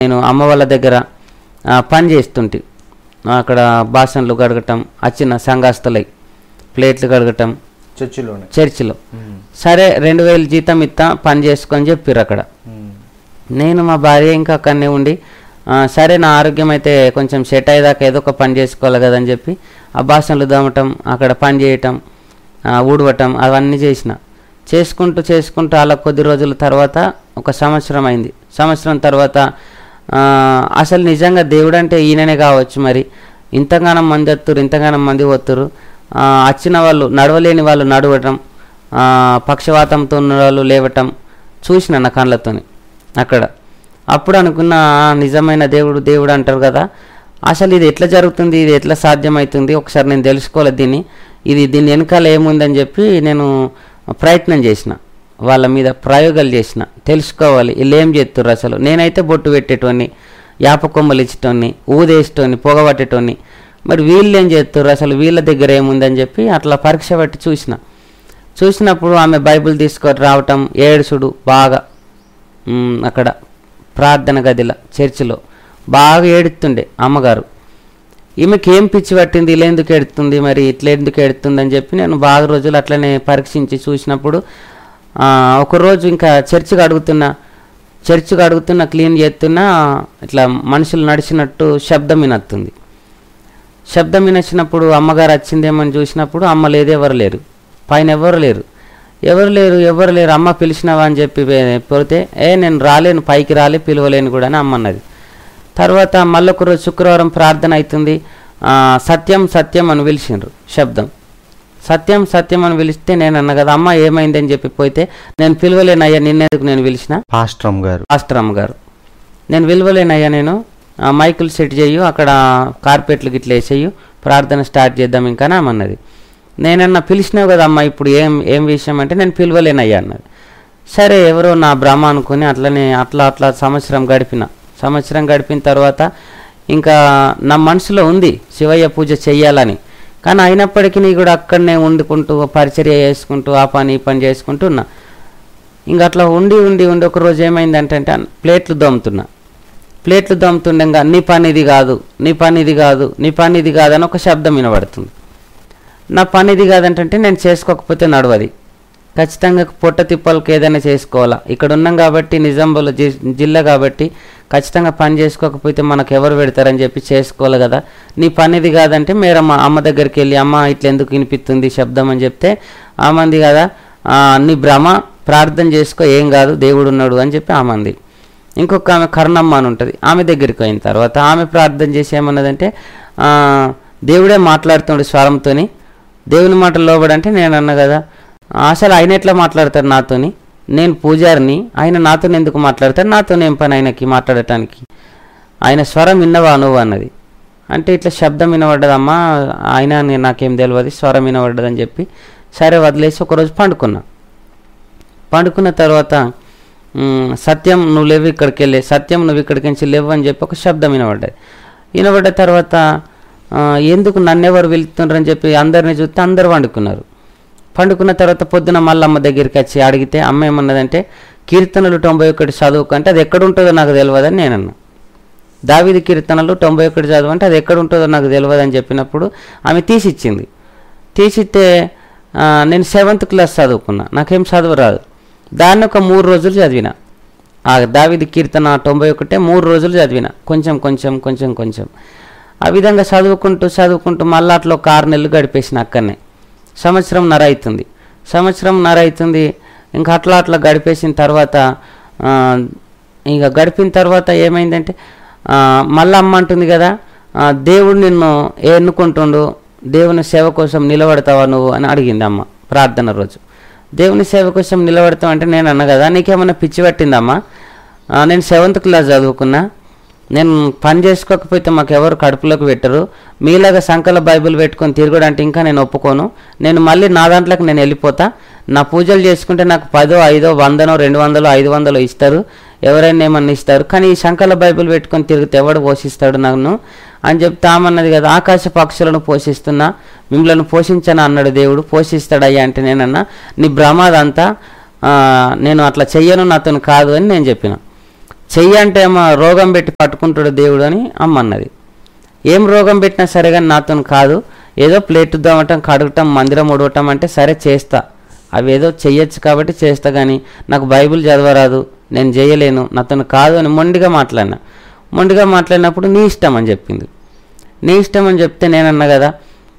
నేను అమ్మ వాళ్ళ దగ్గర పని చేస్తుంటే అక్కడ బాసన్లు కడగటం, వచ్చిన సంఘస్థలై ప్లేట్లు కడగటం చర్చిలో. సరే 2000 జీతం ఇస్తా పని చేసుకొని చెప్పారు అక్కడ. నేను మా భార్య ఇంకా అక్కడనే ఉండి సరే నా ఆరోగ్యం అయితే కొంచెం సెట్ అయ్యేదాకా ఏదో ఒక పని చేసుకోవాలి కదని చెప్పి ఆ బాసన్లు దమ్మటం, అక్కడ పని చేయటం, ఊడవటం అవన్నీ చేసుకుంటూ అలా కొద్ది రోజుల తర్వాత ఒక సంవత్సరం అయింది. సంవత్సరం తర్వాత అసలు నిజంగా దేవుడు అంటే ఈయననే కావచ్చు, మరి ఇంతగానం మంది వస్తురు, ఇంతగానం మంది వస్తురు, వచ్చిన వాళ్ళు నడవలేని వాళ్ళు నడవటం, పక్షవాతంతో ఉన్న వాళ్ళు లేవటం చూసిన నా కళ్ళతోని అక్కడ. అప్పుడు అనుకున్న నిజమైన దేవుడు అంటారు కదా, అసలు ఇది ఎట్లా జరుగుతుంది, ఇది ఎట్లా సాధ్యమవుతుంది, ఒకసారి నేను తెలుసుకోవాలి దీని వెనకాల ఏముందని చెప్పి నేను ప్రయత్నం చేసిన, వాళ్ళ మీద ప్రయోగాలు చేసిన, తెలుసుకోవాలి వీళ్ళు ఏం చేస్తుర్రు. అసలు నేనైతే బొట్టు పెట్టేటోని, యాప కొమ్మలు ఇచ్చేటోని, ఊదేసేటోని, పొగబట్టేటోని, మరి వీళ్ళు ఏం చేస్తుర్రు, అసలు వీళ్ళ దగ్గర ఏముందని చెప్పి అట్లా పరీక్ష పట్టి చూసినప్పుడు ఆమె బైబిల్ తీసుకొని రావటం, ఏడుసుడు బాగా అక్కడ ప్రార్థన గదిలో చర్చిలో బాగా ఏడుతుండే అమ్మగారు. ఈమెకి ఏం పిచ్చి పట్టింది, ఇలా ఎందుకు ఎడుతుంది, మరి ఇట్లా ఎందుకు ఎడుతుంది అని చెప్పి నేను బాగా రోజులు అట్లనే పరీక్షించి చూసినప్పుడు ఒకరోజు ఇంకా చర్చికి అడుగుతున్నా క్లీన్ చేస్తున్నా ఇట్లా మనుషులు నడిచినట్టు శబ్దం వినొస్తుంది. శబ్దం వినొచ్చినప్పుడు అమ్మగారు వచ్చిందేమని చూసినప్పుడు అమ్మ లేదు, ఎవరు లేరు, పైన ఎవరు లేరు. అమ్మ పిలిచినావా అని చెప్పి పోతే నేను రాలేను, పైకి పిలవలేను కూడా అని అమ్మ అన్నది. తర్వాత మళ్ళొక రోజు శుక్రవారం ప్రార్థన అవుతుంది, సత్యం అని పిలిచిండ్రు, శబ్దం సత్యం అని పిలిస్తే నేను అన్న కదా అమ్మ ఏమైందని చెప్పి పోతే నేను పిలవలేనయ్యా, నిన్నెందుకు నేను పిలిచిన పాస్టర్ అమ్మ గారు నేను పిలవలేనయ్యా, నేను మైకులు సెట్ చేయు, అక్కడ కార్పెట్లు గిట్ల వేసేయు, ప్రార్థన స్టార్ట్ చేద్దాం ఇంకా అన్నది. నేనన్నా పిలిచినావు కదా అమ్మ, ఇప్పుడు ఏం విషయం అంటే నేను పిలవలేనయ్యా అన్నది. సరే ఎవరో నా భ్రమ అనుకుని అట్లా సంవత్సరం గడిపిన తర్వాత ఇంకా నా మనసులో ఉంది శివయ్య పూజ చెయ్యాలని, కానీ అయినప్పటికీ నీ కూడా అక్కడనే వండుకుంటూ పరిచర్య చేసుకుంటూ ఆ పని ఈ పని చేసుకుంటూ ఉన్నా. ఇంకా అట్లా ఉండి ఒకరోజు ఏమైందంటే ప్లేట్లు దమ్ముతుండగా నీ పని ఇది కాదు అని ఒక శబ్దం వినబడుతుంది. నా పని ఇది కాదంటే నేను చేసుకోకపోతే నడవది, ఖచ్చితంగా పొట్ట తిప్పలకు ఏదైనా చేసుకోవాలా, ఇక్కడ ఉన్నాం కాబట్టి నిజామాబాద్ జిల్లా కాబట్టి ఖచ్చితంగా పని చేసుకోకపోతే మనకు ఎవరు పెడతారని చెప్పి చేసుకోవాలి కదా, నీ పనిది కాదంటే మీరు అమ్మ దగ్గరికి వెళ్ళి అమ్మ ఇట్లా ఎందుకు వినిపిస్తుంది శబ్దం అని చెప్తే ఆమంది కదా నీ భ్రమ, ప్రార్థన చేసుకో, ఏం కాదు దేవుడు ఉన్నాడు అని చెప్పి ఆమంది. ఇంకొక ఆమె కర్ణమ్మ అని ఉంటుంది, ఆమె దగ్గరికి అయిన తర్వాత ఆమె ప్రార్థన చేసి ఏమన్నదంటే దేవుడే మాట్లాడుతుండే స్వరంతోని, దేవుని మాటలు లోబడంటే నేను అన్న కదా అసలు ఆయన ఎట్లా మాట్లాడతారు నాతోని, నేను పూజారిని, ఆయన నాతో ఎందుకు మాట్లాడతారు, నాతో ఏం పని ఆయనకి మాట్లాడటానికి, ఆయన స్వరం విన్నవా నువ్వు అన్నది. అంటే ఇట్లా శబ్దం వినబడ్డదమ్మా, ఆయన నాకేం తెలియదు, స్వరం వినబడ్డదని చెప్పి సరే వదిలేసి ఒకరోజు పండుకున్న తర్వాత సత్యం నువ్వు లేవు ఇక్కడికి వెళ్ళి, సత్యం నువ్వు ఇక్కడికి నుంచి లేవు అని చెప్పి ఒక శబ్దం వినబడ్డ తర్వాత ఎందుకు నన్నెవరు వెళ్తున్నారని చెప్పి అందరిని చూస్తే అందరు పండుకున్న తర్వాత పొద్దున మల్లమ్మ దగ్గరికి వచ్చి అడిగితే అమ్మ ఏమన్నదంటే కీర్తనలు 91 చదువుకు అంటే అది ఎక్కడ ఉంటుందో నాకు తెలియదని నేనన్నా. దావీదు కీర్తనలు 91 చదువు అంటే అది ఎక్కడ ఉంటుందో నాకు తెలియదని చెప్పినప్పుడు ఆమె తీసిస్తే నేను 7th క్లాస్ చదువుకున్నా, నాకేం చదువు రాదు, దాన్ని ఒక 3 రోజులు చదివిన, ఆ దావీదు కీర్తన 91 3 రోజులు చదివిన, కొంచెం ఆ విధంగా చదువుకుంటూ మళ్ళీ అట్లా ఒక 6 నెలలు గడిపేసిన అక్కడనే. సంవత్సరంన్నర అవుతుంది. ఇంకా అట్లా గడిపేసిన తర్వాత ఏమైందంటే మళ్ళీ అమ్మ అంటుంది కదా దేవుడు నిన్ను ఎన్నుకుంటుండు, దేవుని సేవ కోసం నిలబడతావా నువ్వు అని అడిగింది అమ్మ ప్రార్థన రోజు. దేవుని సేవ కోసం నిలబడతావు అంటే నేను అన్న కదా నీకేమన్నా పిచ్చి పట్టిందమ్మా, నేను 7th క్లాస్ చదువుకున్నా, నేను పని చేసుకోకపోతే మాకు ఎవరు కడుపులోకి పెట్టరు, మీలాగా సంకల బైబిల్ పెట్టుకొని తిరగడానికి ఇంకా నేను ఒప్పుకోను, నేను మళ్ళీ నా దాంట్లోకి నేను వెళ్ళిపోతా, నా పూజలు చేసుకుంటే నాకు 10, 5, 100, 200, 500 ఇస్తారు, ఎవరైనా ఏమన్నా ఇస్తారు, కానీ ఈ సంకల బైబిల్ పెట్టుకొని తిరిగితే ఎవడు పోషిస్తాడు నన్ను అని చెప్తామన్నది కదా. ఆకాశ పక్షులను పోషిస్తున్నా, మిమ్మల్ని పోషించనా అన్నాడు దేవుడు, పోషిస్తాడయ్యా అంటే నేనన్నా నీ భ్రమాదంతా, నేను అట్లా చెయ్యను, నాతో కాదు అని నేను చెప్పిన. చెయ్యి అంటే అమ్మ రోగం పెట్టి పట్టుకుంటాడు దేవుడు అని అమ్మ అన్నది. ఏం రోగం పెట్టినా సరే కానీ నాతో కాదు, ఏదో ప్లేట్ ఉద్దామటం, కడగటం, మందిరం ఉడవటం అంటే సరే చేస్తా, అవి ఏదో చెయ్యొచ్చు కాబట్టి చేస్తా, కానీ నాకు బైబిల్ చదవరాదు, నేను చేయలేను, నాతో కాదు అని మొండిగా మాట్లాడినా. మొండిగా మాట్లాడినప్పుడు నీ ఇష్టం అని చెప్పింది. నీ ఇష్టం అని చెప్తే నేనన్నా కదా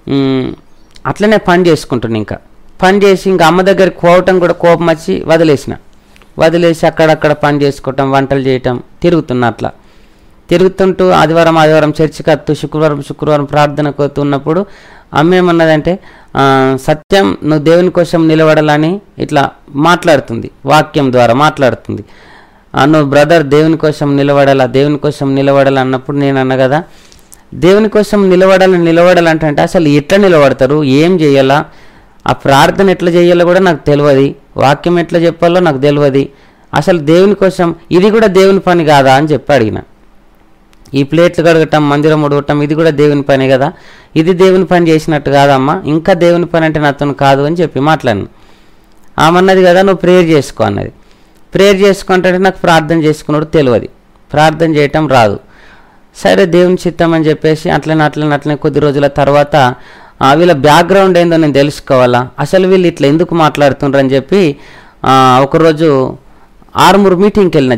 అట్లనే పని చేసుకుంటున్నా. ఇంకా పని చేసి ఇంకా అమ్మ దగ్గరికి పోవటం కూడా కోపం వచ్చి వదిలేసి అక్కడక్కడ పని చేసుకోవటం, వంటలు చేయటం, తిరుగుతున్నా. అట్లా తిరుగుతుంటూ ఆదివారం చర్చికి వస్తూ శుక్రవారం ప్రార్థనకు వస్తున్నప్పుడు అమ్మ ఏమన్నదంటే, సత్యం నువ్వు దేవుని కోసం నిలబడాలని ఇట్లా మాట్లాడుతుంది, వాక్యం ద్వారా మాట్లాడుతుంది. నువ్వు బ్రదర్ దేవుని కోసం నిలబడాలా అన్నప్పుడు నేను అన్న కదా, దేవుని కోసం నిలబడాలంటే అసలు ఎట్లా నిలబడతారు, ఏం చేయాలా, ఆ ప్రార్థన ఎట్లా చేయాలో కూడా నాకు తెలియదు, వాక్యం ఎట్లా చెప్పాలో నాకు తెలియదు, అసలు దేవుని కోసం ఇది కూడా దేవుని పని కాదా అని చెప్పి అడిగిన. ఈ ప్లేట్లు కడగటం, మందిరం ఉడవటం ఇది కూడా దేవుని పని కదా, ఇది దేవుని పని చేసినట్టు కాదమ్మా, ఇంకా దేవుని పని అంటే నాతో కాదు అని చెప్పి మాట్లాడిన. ఆమన్నది కదా నువ్వు ప్రేయర్ చేసుకో అన్నది. ప్రేయర్ చేసుకుంటే నాకు ప్రార్థన చేసుకున్నాడు తెలియదు, ప్రార్థన చేయటం రాదు. సరే దేవుని చిత్తం అని చెప్పేసి అట్లనే కొద్ది రోజుల తర్వాత వీళ్ళ బ్యాక్గ్రౌండ్ ఏందో నేను తెలుసుకోవాలా, అసలు వీళ్ళు ఇట్లా ఎందుకు మాట్లాడుతుండ్రు అని చెప్పి ఒకరోజు ఆర్మూర్ మీటింగ్కి వెళ్ళిన.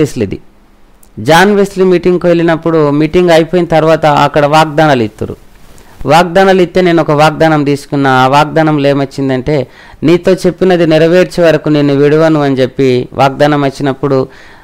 జాన్ వెస్లీ మీటింగ్కి వెళ్ళినప్పుడు మీటింగ్ అయిపోయిన తర్వాత అక్కడ వాగ్దానాలు ఇస్తే నేను ఒక వాగ్దానం తీసుకున్నా. ఆ వాగ్దానంలో ఏమొచ్చిందంటే, నీతో చెప్పినది నెరవేర్చే వరకు నేను విడవను అని చెప్పి వాగ్దానం వచ్చినప్పుడు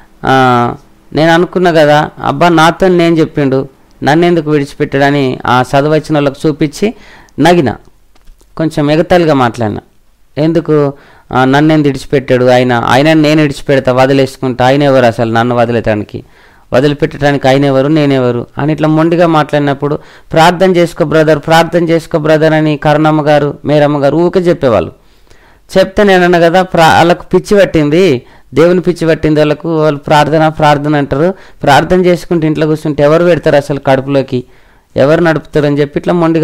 నేను అనుకున్నా కదా, అబ్బా నాతో నేను చెప్పిండు, నన్నెందుకు విడిచిపెట్టాడని ఆ చదువు వచ్చిన వాళ్ళకి చూపించి నగిన, కొంచెం ఎగతాళిగా మాట్లాడినా. ఎందుకు నన్నెందుకు విడిచిపెట్టాడు, ఆయన నేను విడిచిపెడతా, వదిలేసుకుంటా, ఆయన ఎవరు అసలు నన్ను వదిలిపెట్టడానికి ఆయన ఎవరు, నేనెవరు అని ఇట్లా మొండిగా మాట్లాడినప్పుడు ప్రార్థన చేసుకో బ్రదర్ అని కరుణమ్మ గారు, మేరమ్మ గారు ఊకే చెప్పేవాళ్ళు. చెప్తే నేనన్నా కదా, వాళ్ళకు పిచ్చి పట్టింది, దేవుని పిచ్చి పట్టింది వాళ్ళకు, వాళ్ళు ప్రార్థన అంటారు, ప్రార్థన చేసుకుంటే ఇంట్లో కూర్చుంటే ఎవరు పెడతారు అసలు కడుపులోకి, ఎవరు నడుపుతారు అని చెప్పి ఇట్లా మొండిగా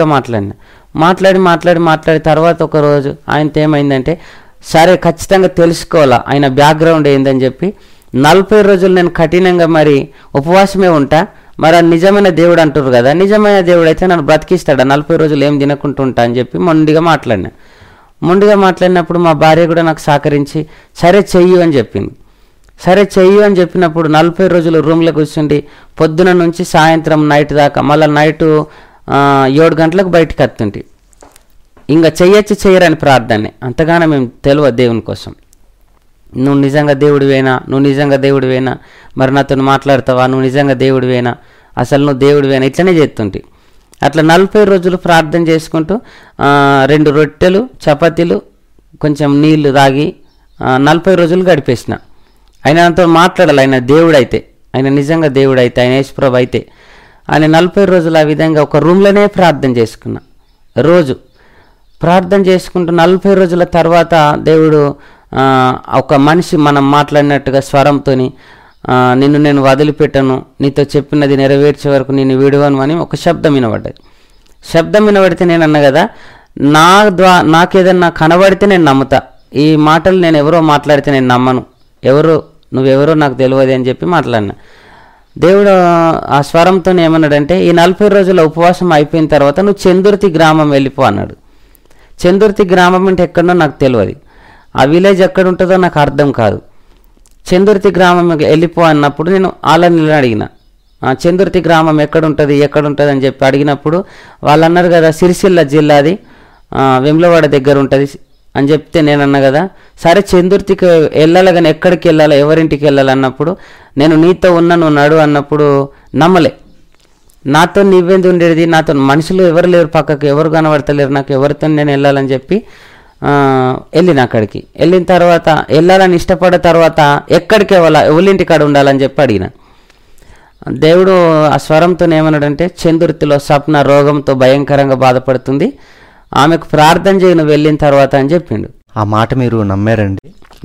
మాట్లాడి తర్వాత ఒకరోజు ఆయనతో ఏమైందంటే, సరే ఖచ్చితంగా తెలుసుకోవాలా ఆయన బ్యాక్గ్రౌండ్ ఏందని చెప్పి 40 రోజులు నేను కఠినంగా మరి ఉపవాసమే ఉంటా, మరి నిజమైన దేవుడు అంటారు కదా, నిజమైన దేవుడు అయితే నన్ను బ్రతికిస్తాడా, 40 రోజులు ఏం తినకుంటూ ఉంటా అని చెప్పి మొండిగా మాట్లాడినప్పుడు మా భార్య కూడా నాకు సహకరించి సరే చెయ్యి అని చెప్పింది. సరే చెయ్యి అని చెప్పినప్పుడు 40 రోజులు రూమ్లో కూర్చుండి పొద్దున నుంచి సాయంత్రం నైట్ దాకా, మళ్ళీ నైటు 7 గంటలకు బయటకు వస్తుంటే ఇంకా చెయ్యరని ప్రార్థనే. అంతగానో మేము తెలియదు దేవుని కోసం. నువ్వు నిజంగా దేవుడివేనా, మరి నాతో మాట్లాడతావా, నువ్వు నిజంగా దేవుడివేనా, అసలు నువ్వు దేవుడివేనా, ఇట్లనే చేస్తుంటే అట్లా 40 రోజులు ప్రార్థన చేసుకుంటూ 2 రొట్టెలు చపాతీలు కొంచెం నీళ్లు తాగి 40 రోజులు గడిపేసిన. ఆయన నాతో మాట్లాడాలి, ఆయన నిజంగా దేవుడైతే, ఆయన యేసుప్రభు అయితే ఆయన 40 రోజులు ఆ విధంగా ఒక రూమ్లోనే ప్రార్థన చేసుకున్నా. రోజు ప్రార్థన చేసుకుంటూ 40 రోజుల తర్వాత దేవుడు ఒక మనిషి మనం మాట్లాడినట్టుగా స్వరంతో నిన్ను నేను వదిలిపెట్టను, నీతో చెప్పినది నెరవేర్చే వరకు నిన్ను విడవను అని ఒక శబ్దం వినబడితే నేను అన్నా కదా, నాకేదన్నా కనబడితే నేను నమ్ముతా, ఈ మాటలు నేను ఎవరో మాట్లాడితే నేను నమ్మను, నువ్వెవరో నాకు తెలియదు అని చెప్పి మాట్లాడినా. దేవుడు ఆ స్వరంతో ఏమన్నాడంటే, ఈ 40 రోజుల ఉపవాసం అయిపోయిన తర్వాత నువ్వు చందుర్తి గ్రామం వెళ్ళిపో అన్నాడు. చందుర్తి గ్రామం అంటే ఎక్కడో నాకు తెలియదు, ఆ విలేజ్ ఎక్కడ ఉంటుందో నాకు అర్థం కాదు. చందుర్తి గ్రామం వెళ్ళిపో అన్నప్పుడు నేను వాళ్ళని అడిగిన, చందుర్తి గ్రామం ఎక్కడుంటుంది అని చెప్పి అడిగినప్పుడు వాళ్ళు అన్నారు కదా, సిరిసిల్ల జిల్లాది వెమ్లవాడ దగ్గర ఉంటుంది అని చెప్తే నేను అన్నా కదా, సరే చందుర్తికి వెళ్ళాలి కానీ ఎక్కడికి వెళ్ళాలి, ఎవరింటికి వెళ్ళాలి అన్నప్పుడు నేను నీతో ఉన్నా నువ్వు నడు అన్నప్పుడు నమ్మలే. నాతో నీవేంది ఉండేది, నాతో మనుషులు ఎవరు లేరు, పక్కకు ఎవరు కనబడతలేరు, నాకు ఎవరితో నేను వెళ్ళాలని చెప్పి వెళ్ళిన. అక్కడికి వెళ్ళిన తర్వాత వెళ్ళాలని ఇష్టపడ్డ తర్వాత ఎక్కడికి ఎవరింటి కాడ ఉండాలని చెప్పి అడిగిన. దేవుడు ఆ స్వరంతో ఏమన్నాడంటే, చందుర్తిలో స్వప్న రోగంతో భయంకరంగా బాధపడుతుంది, ఆమెకు ప్రార్థన చేయను వెళ్ళిన తర్వాత అని చెప్పిండు. ఆ మాట మీరు నమ్మారండి?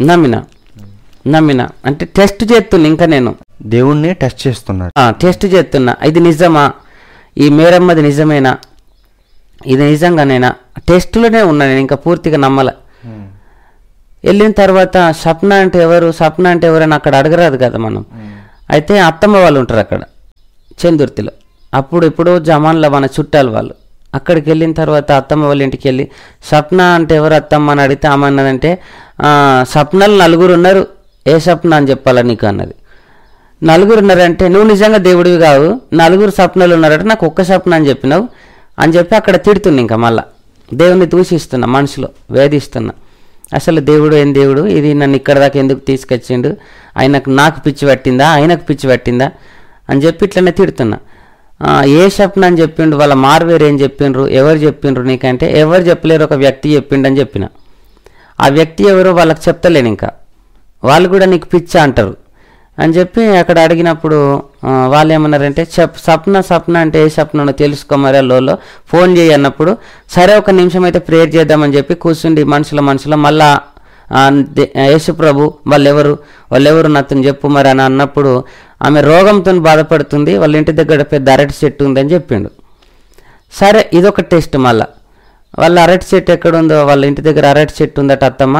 నమ్మిన అంటే టెస్ట్ చేస్తున్నా, ఇంకా నేను దేవుణ్ణి టెస్ట్ చేస్తున్నా, ఇది నిజమా, ఈ మేరమ్మది నిజమేనా, ఇది నిజంగానేనా, టెస్టులోనే ఉన్నా నేను, ఇంకా పూర్తిగా నమ్మల. వెళ్ళిన తర్వాత స్వప్న అంటే ఎవరు అని అక్కడ అడగరాదు కదా మనం. అయితే అత్తమ్మ వాళ్ళు ఉంటారు అక్కడ చందుర్తిలో. అప్పుడు ఎప్పుడో జమాన్లో మన చుట్టాలు వాళ్ళు. అక్కడికి వెళ్ళిన తర్వాత అత్తమ్మ వాళ్ళ ఇంటికి వెళ్ళి స్వప్న అంటే ఎవరు అత్తమ్మ అని అడిగితే ఆమె అన్నదంటే స్వప్నాలు 4 ఉన్నారు, ఏ స్వప్న అని చెప్పాలా నీకు అన్నది. 4 ఉన్నారంటే నువ్వు నిజంగా దేవుడివి కావు, 4 స్వప్నాలు ఉన్నారంటే నాకు ఒక్క స్వప్న అని చెప్పినావు అని చెప్పి అక్కడ తిడుతున్నా. ఇంకా మళ్ళా దేవుణ్ణి దూషిస్తున్నా, మనసులో వేధిస్తున్నా. అసలు దేవుడు ఏం దేవుడు, ఇది నన్ను ఇక్కడ దాకా ఎందుకు తీసుకొచ్చిండు, నాకు పిచ్చి పట్టిందా, ఆయనకు పిచ్చి పట్టిందా అని చెప్పి ఇట్లనే తిడుతున్నా. ఏ స్వప్న అని చెప్పిండు, వాళ్ళ మార్వేరు ఏం చెప్పిండ్రు, ఎవరు చెప్పిండ్రు నీకంటే ఎవరు చెప్పలేరు, ఒక వ్యక్తి చెప్పిండు అని చెప్పిన. ఆ వ్యక్తి ఎవరో వాళ్ళకి చెప్తలేను, ఇంకా వాళ్ళు కూడా నీకు పిచ్చ అంటారు అని చెప్పి అక్కడ అడిగినప్పుడు వాళ్ళు ఏమన్నారంటే స్వప్న అంటే ఏ స్వప్నో తెలుసుకోమరా లోలో ఫోన్ చేయి అన్నప్పుడు సరే 1 నిమిషం అయితే ప్రేయర్ చేద్దామని చెప్పి కూర్చుండి మనసులో మళ్ళా యేసుప్రభు వాళ్ళెవరు నాతో చెప్పు మరి అని అన్నప్పుడు ఆమె రోగంతో బాధపడుతుంది, వాళ్ళ ఇంటి దగ్గర పెద్ద అరటి చెట్టు ఉందని చెప్పిండు. సరే ఇదొక టెస్ట్. మళ్ళా వాళ్ళ అరటి చెట్టు ఎక్కడుందో, వాళ్ళ ఇంటి దగ్గర అరటి చెట్టు ఉందట అత్తమ్మ,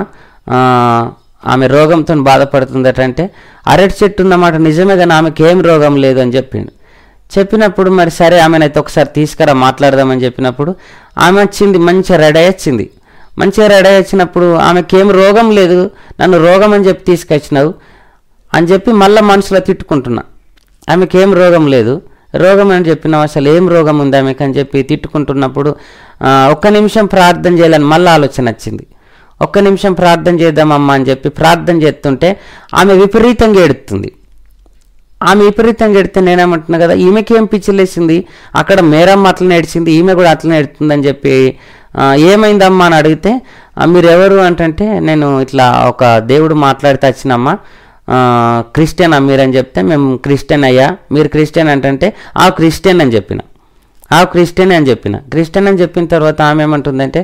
ఆమె రోగంతో బాధపడుతుందట. అంటే అరటి చెట్టు ఉన్నమాట నిజమే, కానీ ఆమెకి ఏం రోగం లేదు అని చెప్పిండు. చెప్పినప్పుడు మరి సరే ఆమెనైతే ఒకసారి తీసుకురా మాట్లాడదామని చెప్పినప్పుడు ఆమె వచ్చింది, మంచిగా రెడీ వచ్చింది. మంచిగా రెడీ వచ్చినప్పుడు ఆమెకేం రోగం లేదు, నన్ను రోగం అని చెప్పి తీసుకొచ్చినావు అని చెప్పి మళ్ళీ మనసులో తిట్టుకుంటున్నా. ఆమెకేం రోగం లేదు, రోగం అని చెప్పినావు, అసలు ఏం రోగం ఉంది ఆమెకు అని చెప్పి తిట్టుకుంటున్నప్పుడు 1 నిమిషం ప్రార్థన చేయాలని మళ్ళీ ఆలోచన వచ్చింది. 1 నిమిషం ప్రార్థన చేద్దామమ్మా అని చెప్పి ప్రార్థన చేస్తుంటే ఆమె విపరీతంగా ఏడుతుంది. ఆమె విపరీతంగా ఏడితే నేనేమంటున్నా కదా, ఈమెకేం పిచ్చిలేసింది, అక్కడ మేరమ్మ అట్లనే ఏడ్చింది, ఈమె కూడా అట్లనే ఏడుతుందని చెప్పి ఏమైందమ్మా అని అడిగితే మీరు ఎవరు అంటే నేను ఇట్లా ఒక దేవుడు మాట్లాడితే వచ్చినమ్మా, క్రిస్టియన్ మీరని చెప్తే మేము క్రిస్టియన్ అయ్యా, మీరు క్రిస్టియన్ అంటే క్రిస్టియన్ అని చెప్పిన. క్రిస్టియన్ అని చెప్పిన తర్వాత ఆమె ఏమంటుందంటే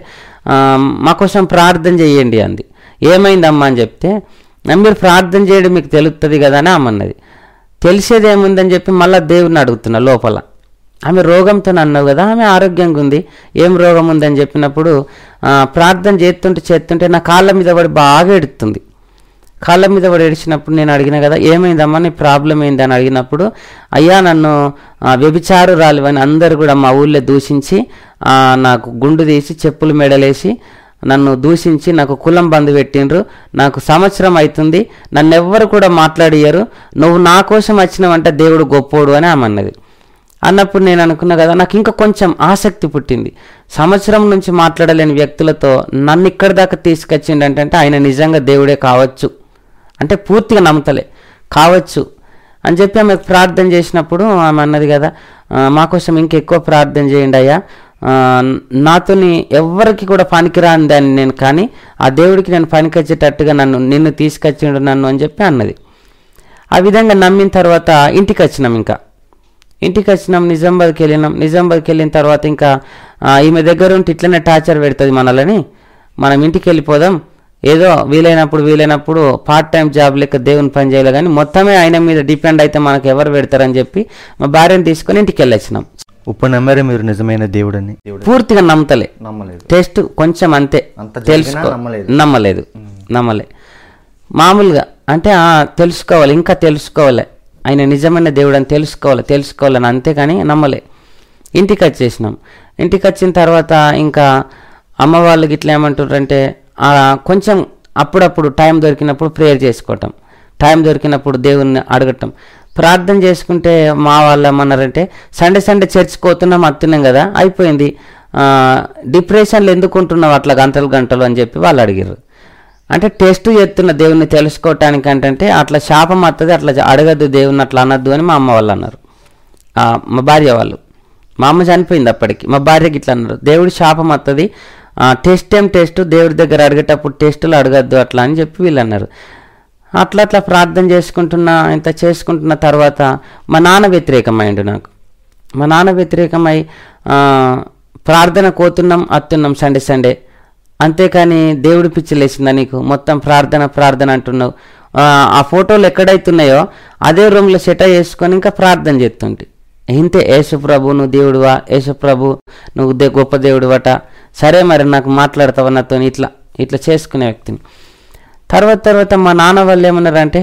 మా కోసం ప్రార్థన చేయండి అంది. ఏమైందమ్మా అని చెప్తే మీరు ప్రార్థన చేయడం మీకు తెలుస్తుంది కదా అని ఆమెన్నది. తెలిసేది ఏముందని చెప్పి మళ్ళీ దేవుడిని అడుగుతున్నా లోపల. ఆమె రోగంతో అన్నావు కదా, ఆమె ఆరోగ్యంగా ఉంది, ఏం రోగం ఉందని చెప్పినప్పుడు ప్రార్థన చేస్తుంటే నా కాళ్ళ మీద పడి బాగా ఎడుతుంది. కాళ్ళ మీద పడి ఏడిచినప్పుడు నేను అడిగిన కదా ఏమైందమ్మా నీ ప్రాబ్లం ఏంది అని అడిగినప్పుడు అయ్యా నన్ను వ్యభిచారురాలివని అందరు కూడా మా ఊళ్ళో దూషించి నాకు గుండు తీసి చెప్పులు మెడలేసి నన్ను దూషించి నాకు కులం బంధు పెట్టిండ్రు, నాకు సంవత్సరం అవుతుంది, నన్ను ఎవ్వరు కూడా మాట్లాడియ్యరు, నువ్వు నా కోసం వచ్చినావంటే దేవుడు గొప్పోడు అని ఆమె అన్నది. అన్నప్పుడు నేను అనుకున్నా కదా, నాకు ఇంకా కొంచెం ఆసక్తి పుట్టింది. సంవత్సరం నుంచి మాట్లాడలేని వ్యక్తులతో నన్ను ఇక్కడి దాకా తీసుకొచ్చిండంటే ఆయన నిజంగా దేవుడే కావచ్చు అంటే పూర్తిగా నమ్మతలే కావచ్చు అని చెప్పి ఆమెకు ప్రార్థన చేసినప్పుడు ఆమె అన్నది కదా, మా కోసం ఇంకెక్కువ ప్రార్థన చేయండి అయ్యా, నాతోని ఎవరికి కూడా పనికిరాని దాన్ని నేను, కానీ ఆ దేవుడికి నేను పనికొచ్చేటట్టుగా నిన్ను తీసుకొచ్చిండు నన్ను అని చెప్పి అన్నది. ఆ విధంగా నమ్మిన తర్వాత ఇంటికి వచ్చినాం, నిజామాబాద్కి వెళ్ళిన తర్వాత ఇంకా ఈమె దగ్గర ఉంటే ఇట్లనే టార్చర్ పెడుతుంది మనల్ని, మనం ఇంటికి వెళ్ళిపోదాం, ఏదో వీలైనప్పుడు పార్ట్ టైం జాబ్ లెక్క దేవుని పని చేయాలి, కానీ మొత్తమే ఆయన మీద డిపెండ్ అయితే మనకు ఎవరు పెడతారని చెప్పి మా భార్యను తీసుకొని ఇంటికి వెళ్ళొచ్చినాం. ఇప్పుడు నమ్మరే మీరు నిజమైన దేవుడని? పూర్తిగా నమ్మలేదు, టెస్ట్ కొంచెం అంతే, నమ్మలేదు. మామూలుగా అంటే తెలుసుకోవాలి, ఇంకా తెలుసుకోవాలి, ఆయన నిజమైన దేవుడు అని తెలుసుకోవాలని అంతేకాని నమ్మలే. ఇంటికి వచ్చేసినాం. ఇంటికి వచ్చిన తర్వాత ఇంకా అమ్మ వాళ్ళకి ఇట్లా ఏమంటారంటే కొంచెం అప్పుడప్పుడు టైం దొరికినప్పుడు ప్రేయర్ చేసుకోవటం, టైం దొరికినప్పుడు దేవుణ్ణి అడగటం, ప్రార్థన చేసుకుంటే మా వాళ్ళు ఏమన్నారంటే సండే చర్చ్కి పోతున్నాం అత్తున్నాం కదా అయిపోయింది, డిప్రెషన్లో ఎందుకు ఉంటున్నావు అట్లా గంటలు అని చెప్పి వాళ్ళు అడిగారు. అంటే టెస్ట్ చేస్తున్న దేవుణ్ణి తెలుసుకోవటానికి అంటే అట్లా శాపం వస్తుంది, అట్లా అడగద్దు దేవుణ్ణి అట్లా అనద్దు అని మా అమ్మ వాళ్ళు అన్నారు. మా భార్య వాళ్ళు, మా అమ్మ చనిపోయింది అప్పటికి, మా భార్యకి ఇట్లా అన్నారు, దేవుడి శాపం వస్తుంది, టెస్ట్ దేవుడి దగ్గర అడిగేటప్పుడు టెస్టులు అడగద్దు అట్లా అని చెప్పి వీళ్ళు అన్నారు. అట్లా ప్రార్థన చేసుకుంటున్న తర్వాత మా నాన్న వ్యతిరేకమైండు నాకు. మా నాన్న వ్యతిరేకమై ప్రార్థన కోతున్నాం అత్తున్నాం సండే, అంతేకాని దేవుడి పిచ్చిలేసిందా నీకు, మొత్తం ప్రార్థన అంటున్నావు, ఆ ఫోటోలు ఎక్కడైతున్నాయో అదే రూమ్లో సెట చేసుకొని ఇంకా ప్రార్థన చేస్తుంటే ఇంతే, యేసుప్రభు నువ్వు దేవుడువా, యేసుప్రభు నువ్వు గొప్ప దేవుడువట, సరే మరి నాకు మాట్లాడతావు నాతో, ఇట్లా చేసుకునే వ్యక్తిని. తర్వాత మా నాన్న వాళ్ళు ఏమన్నారంటే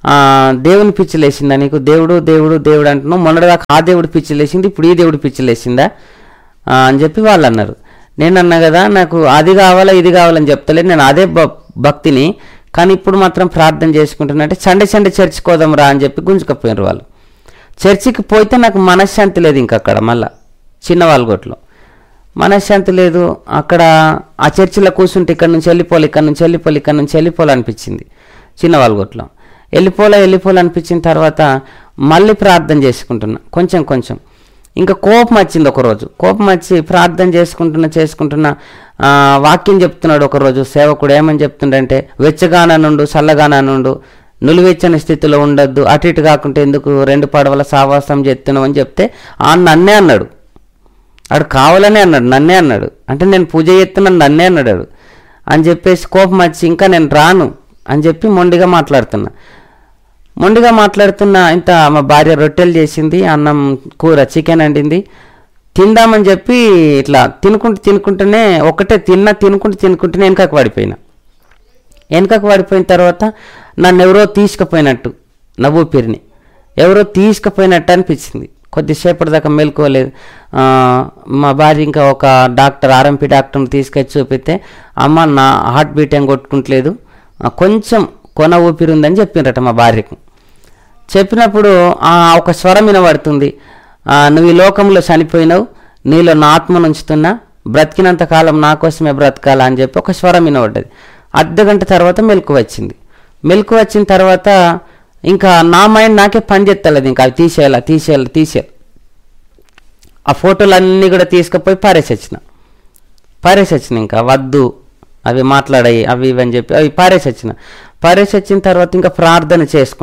దేవుని పిచ్చిలేసిందా నీకు? దేవుడు దేవుడు దేవుడు అంటున్నావు, మొన్నటిదాకా ఆ దేవుడు పిచ్చిలేసింది, ఇప్పుడు ఈ దేవుడు పిచ్చిలేసిందా అని చెప్పి వాళ్ళు అన్నారు. నేను అన్నా కదా, నాకు అది కావాలా ఇది కావాలని చెప్తలేదు, నేను అదే భక్తిని, కానీ ఇప్పుడు మాత్రం ప్రార్థన చేసుకుంటున్నట్టే సండే చర్చికి పోదాం రా అని చెప్పి గుంజుకపోయినారు వాళ్ళు. చర్చికి పోతే నాకు మనశ్శాంతి లేదు, ఇంకా అక్కడ మళ్ళా చిన్నవాళ్ళగొట్లో మనశ్శాంతి లేదు. అక్కడ ఆ చర్చిలో కూర్చుంటే ఇక్కడ నుంచి వెళ్ళిపోవాలి అనిపించింది. చిన్నవాళ్ళగొట్లో వెళ్ళిపోవాలనిపించిన తర్వాత మళ్ళీ ప్రార్థన చేసుకుంటున్నా కొంచెం. ఇంకా కోపం వచ్చింది ఒకరోజు. కోపం వచ్చి ప్రార్థన చేసుకుంటున్నా వాక్యం చెప్తున్నాడు ఒకరోజు సేవకుడు. ఏమని చెప్తుండంటే, వెచ్చగాననుండు చల్లగాననుండు, నులివెచ్చని స్థితిలో ఉండొద్దు, అటు ఇటు కాకుంటే ఎందుకు 2 పడవల సావాసం చేస్తున్నావు అని చెప్తే నన్నే అన్నాడు. ఆడు కావాలనే అన్నాడు, నన్నే అన్నాడు. అంటే నేను పూజ చేస్తున్నాను, నన్నే అన్నాడు అని చెప్పేసి కోపం వచ్చి ఇంకా నేను రాను అని చెప్పి మొండిగా మాట్లాడుతున్నా. ఇంత మా భార్య రొట్టెలు చేసింది, అన్నం కూర చికెన్ వండింది, తిందామని చెప్పి ఇట్లా తినుకుంటూనే ఒకటే తినుకుంటూనే వెనకకు పడిపోయిన తర్వాత నన్ను ఎవరో తీసుకుపోయినట్టు, నా ఊపిరిని ఎవరో తీసుకుపోయినట్టు అనిపించింది. కొద్దిసేపటి దాకా మెలుకోలేదు. మా భార్య ఇంకా ఒక డాక్టర్, ఆర్ఎంపీ డాక్టర్ని తీసుకొచ్చి చూపిస్తే, అమ్మ నా హార్ట్ బీట్ ఏం కొట్టుకుంటలేదు, కొంచెం కొన ఊపిరి ఉందని చెప్పిండ్రట మా భార్యకు. చెప్పినప్పుడు ఒక స్వరం వినబడుతుంది, నువ్వు ఈ లోకంలో చనిపోయినావు, నీలో నా ఆత్మను ఉంచుతున్నా, బ్రతికినంత కాలం నా కోసమే బ్రతకాలా అని చెప్పి ఒక స్వరం వినబడ్డది. అర్ధగంట తర్వాత మెలకు వచ్చిన తర్వాత ఇంకా నా మైండ్ నాకే పని చేస్తలేదు, ఇంకా అవి తీసేయాలి. ఆ ఫోటోలన్నీ కూడా తీసుకుపోయి పారేసొచ్చిన. ఇంకా వద్దు అవి మాట్లాడాయి అవి ఇవి అని చెప్పి అవి పారేసొచ్చిన తర్వాత ఇంకా ప్రార్థన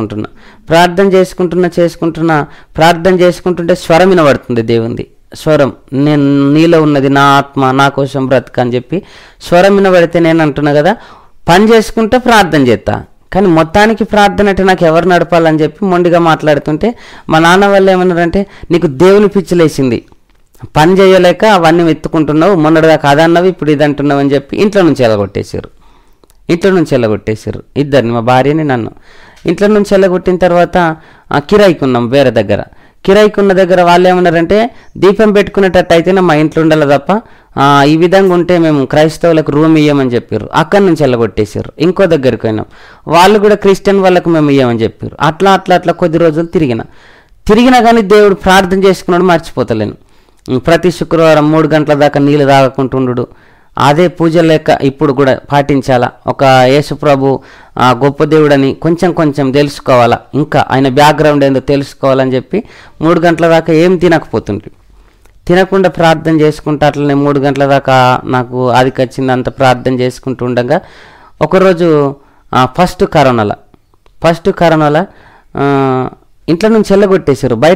చేసుకుంటుంటే స్వరం వినబడుతుంది, దేవుంది స్వరం. నేను నీలో ఉన్నది నా ఆత్మ, నా కోసం బ్రతక అని చెప్పి స్వరం వినబడితే నేను అంటున్నా కదా, పని చేసుకుంటే ప్రార్థన చేస్తా, కానీ మొత్తానికి ప్రార్థన అంటే నాకు ఎవరు నడపాలని చెప్పి మొండిగా మాట్లాడుతుంటే మా నాన్న వాళ్ళు ఏమన్నారంటే, నీకు దేవుని పిచ్చిలేసింది, పని చేయలేక అవన్నీ ఎత్తుకుంటున్నావు, మొన్నటిదాకా అదన్నవి ఇప్పుడు ఇది అంటున్నావు అని చెప్పి ఇంట్లో నుంచి వెళ్ళగొట్టేశారు. ఇద్దరిని, మా భార్యని నన్ను. ఇంట్లో నుంచి వెళ్ళగొట్టిన తర్వాత కిరాయికున్నాం వేరే దగ్గర. కిరాయికున్న దగ్గర వాళ్ళు ఏమన్నారంటే, దీపం పెట్టుకునేటట్టు అయితేనే మా ఇంట్లో ఉండాలి తప్ప ఈ విధంగా ఉంటే మేము క్రైస్తవులకు రూమ్ ఇయ్యమని చెప్పారు. అక్కడి నుంచి వెళ్ళగొట్టేశారు. ఇంకో దగ్గరికి పోయినాం, వాళ్ళు కూడా క్రిస్టియన్ వాళ్ళకు మేము ఇయ్యమని చెప్పారు. అట్లా కొద్ది రోజులు తిరిగినా కానీ దేవుడు ప్రార్థన చేసుకున్నాడు మర్చిపోతలేను. ప్రతి శుక్రవారం 3 గంటల దాకా నీళ్ళు తాగకుంటుండు, అదే పూజ లేక ఇప్పుడు కూడా పాటించాలా. ఒక యేసుప్రభు గొప్ప దేవుడని కొంచెం తెలుసుకోవాలా, ఇంకా ఆయన బ్యాక్గ్రౌండ్ ఏందో తెలుసుకోవాలని చెప్పి 3 గంటల దాకా ఏం తినకుండా ప్రార్థన చేసుకుంటా అట్లనే 3 గంటల దాకా నాకు ఆదికొచ్చింది. అంత ప్రార్థన చేసుకుంటూ ఉండగా ఒకరోజు ఫస్ట్ కరోనాలో ఇంట్లో నుంచి వెళ్ళగొట్టేశారు. బయట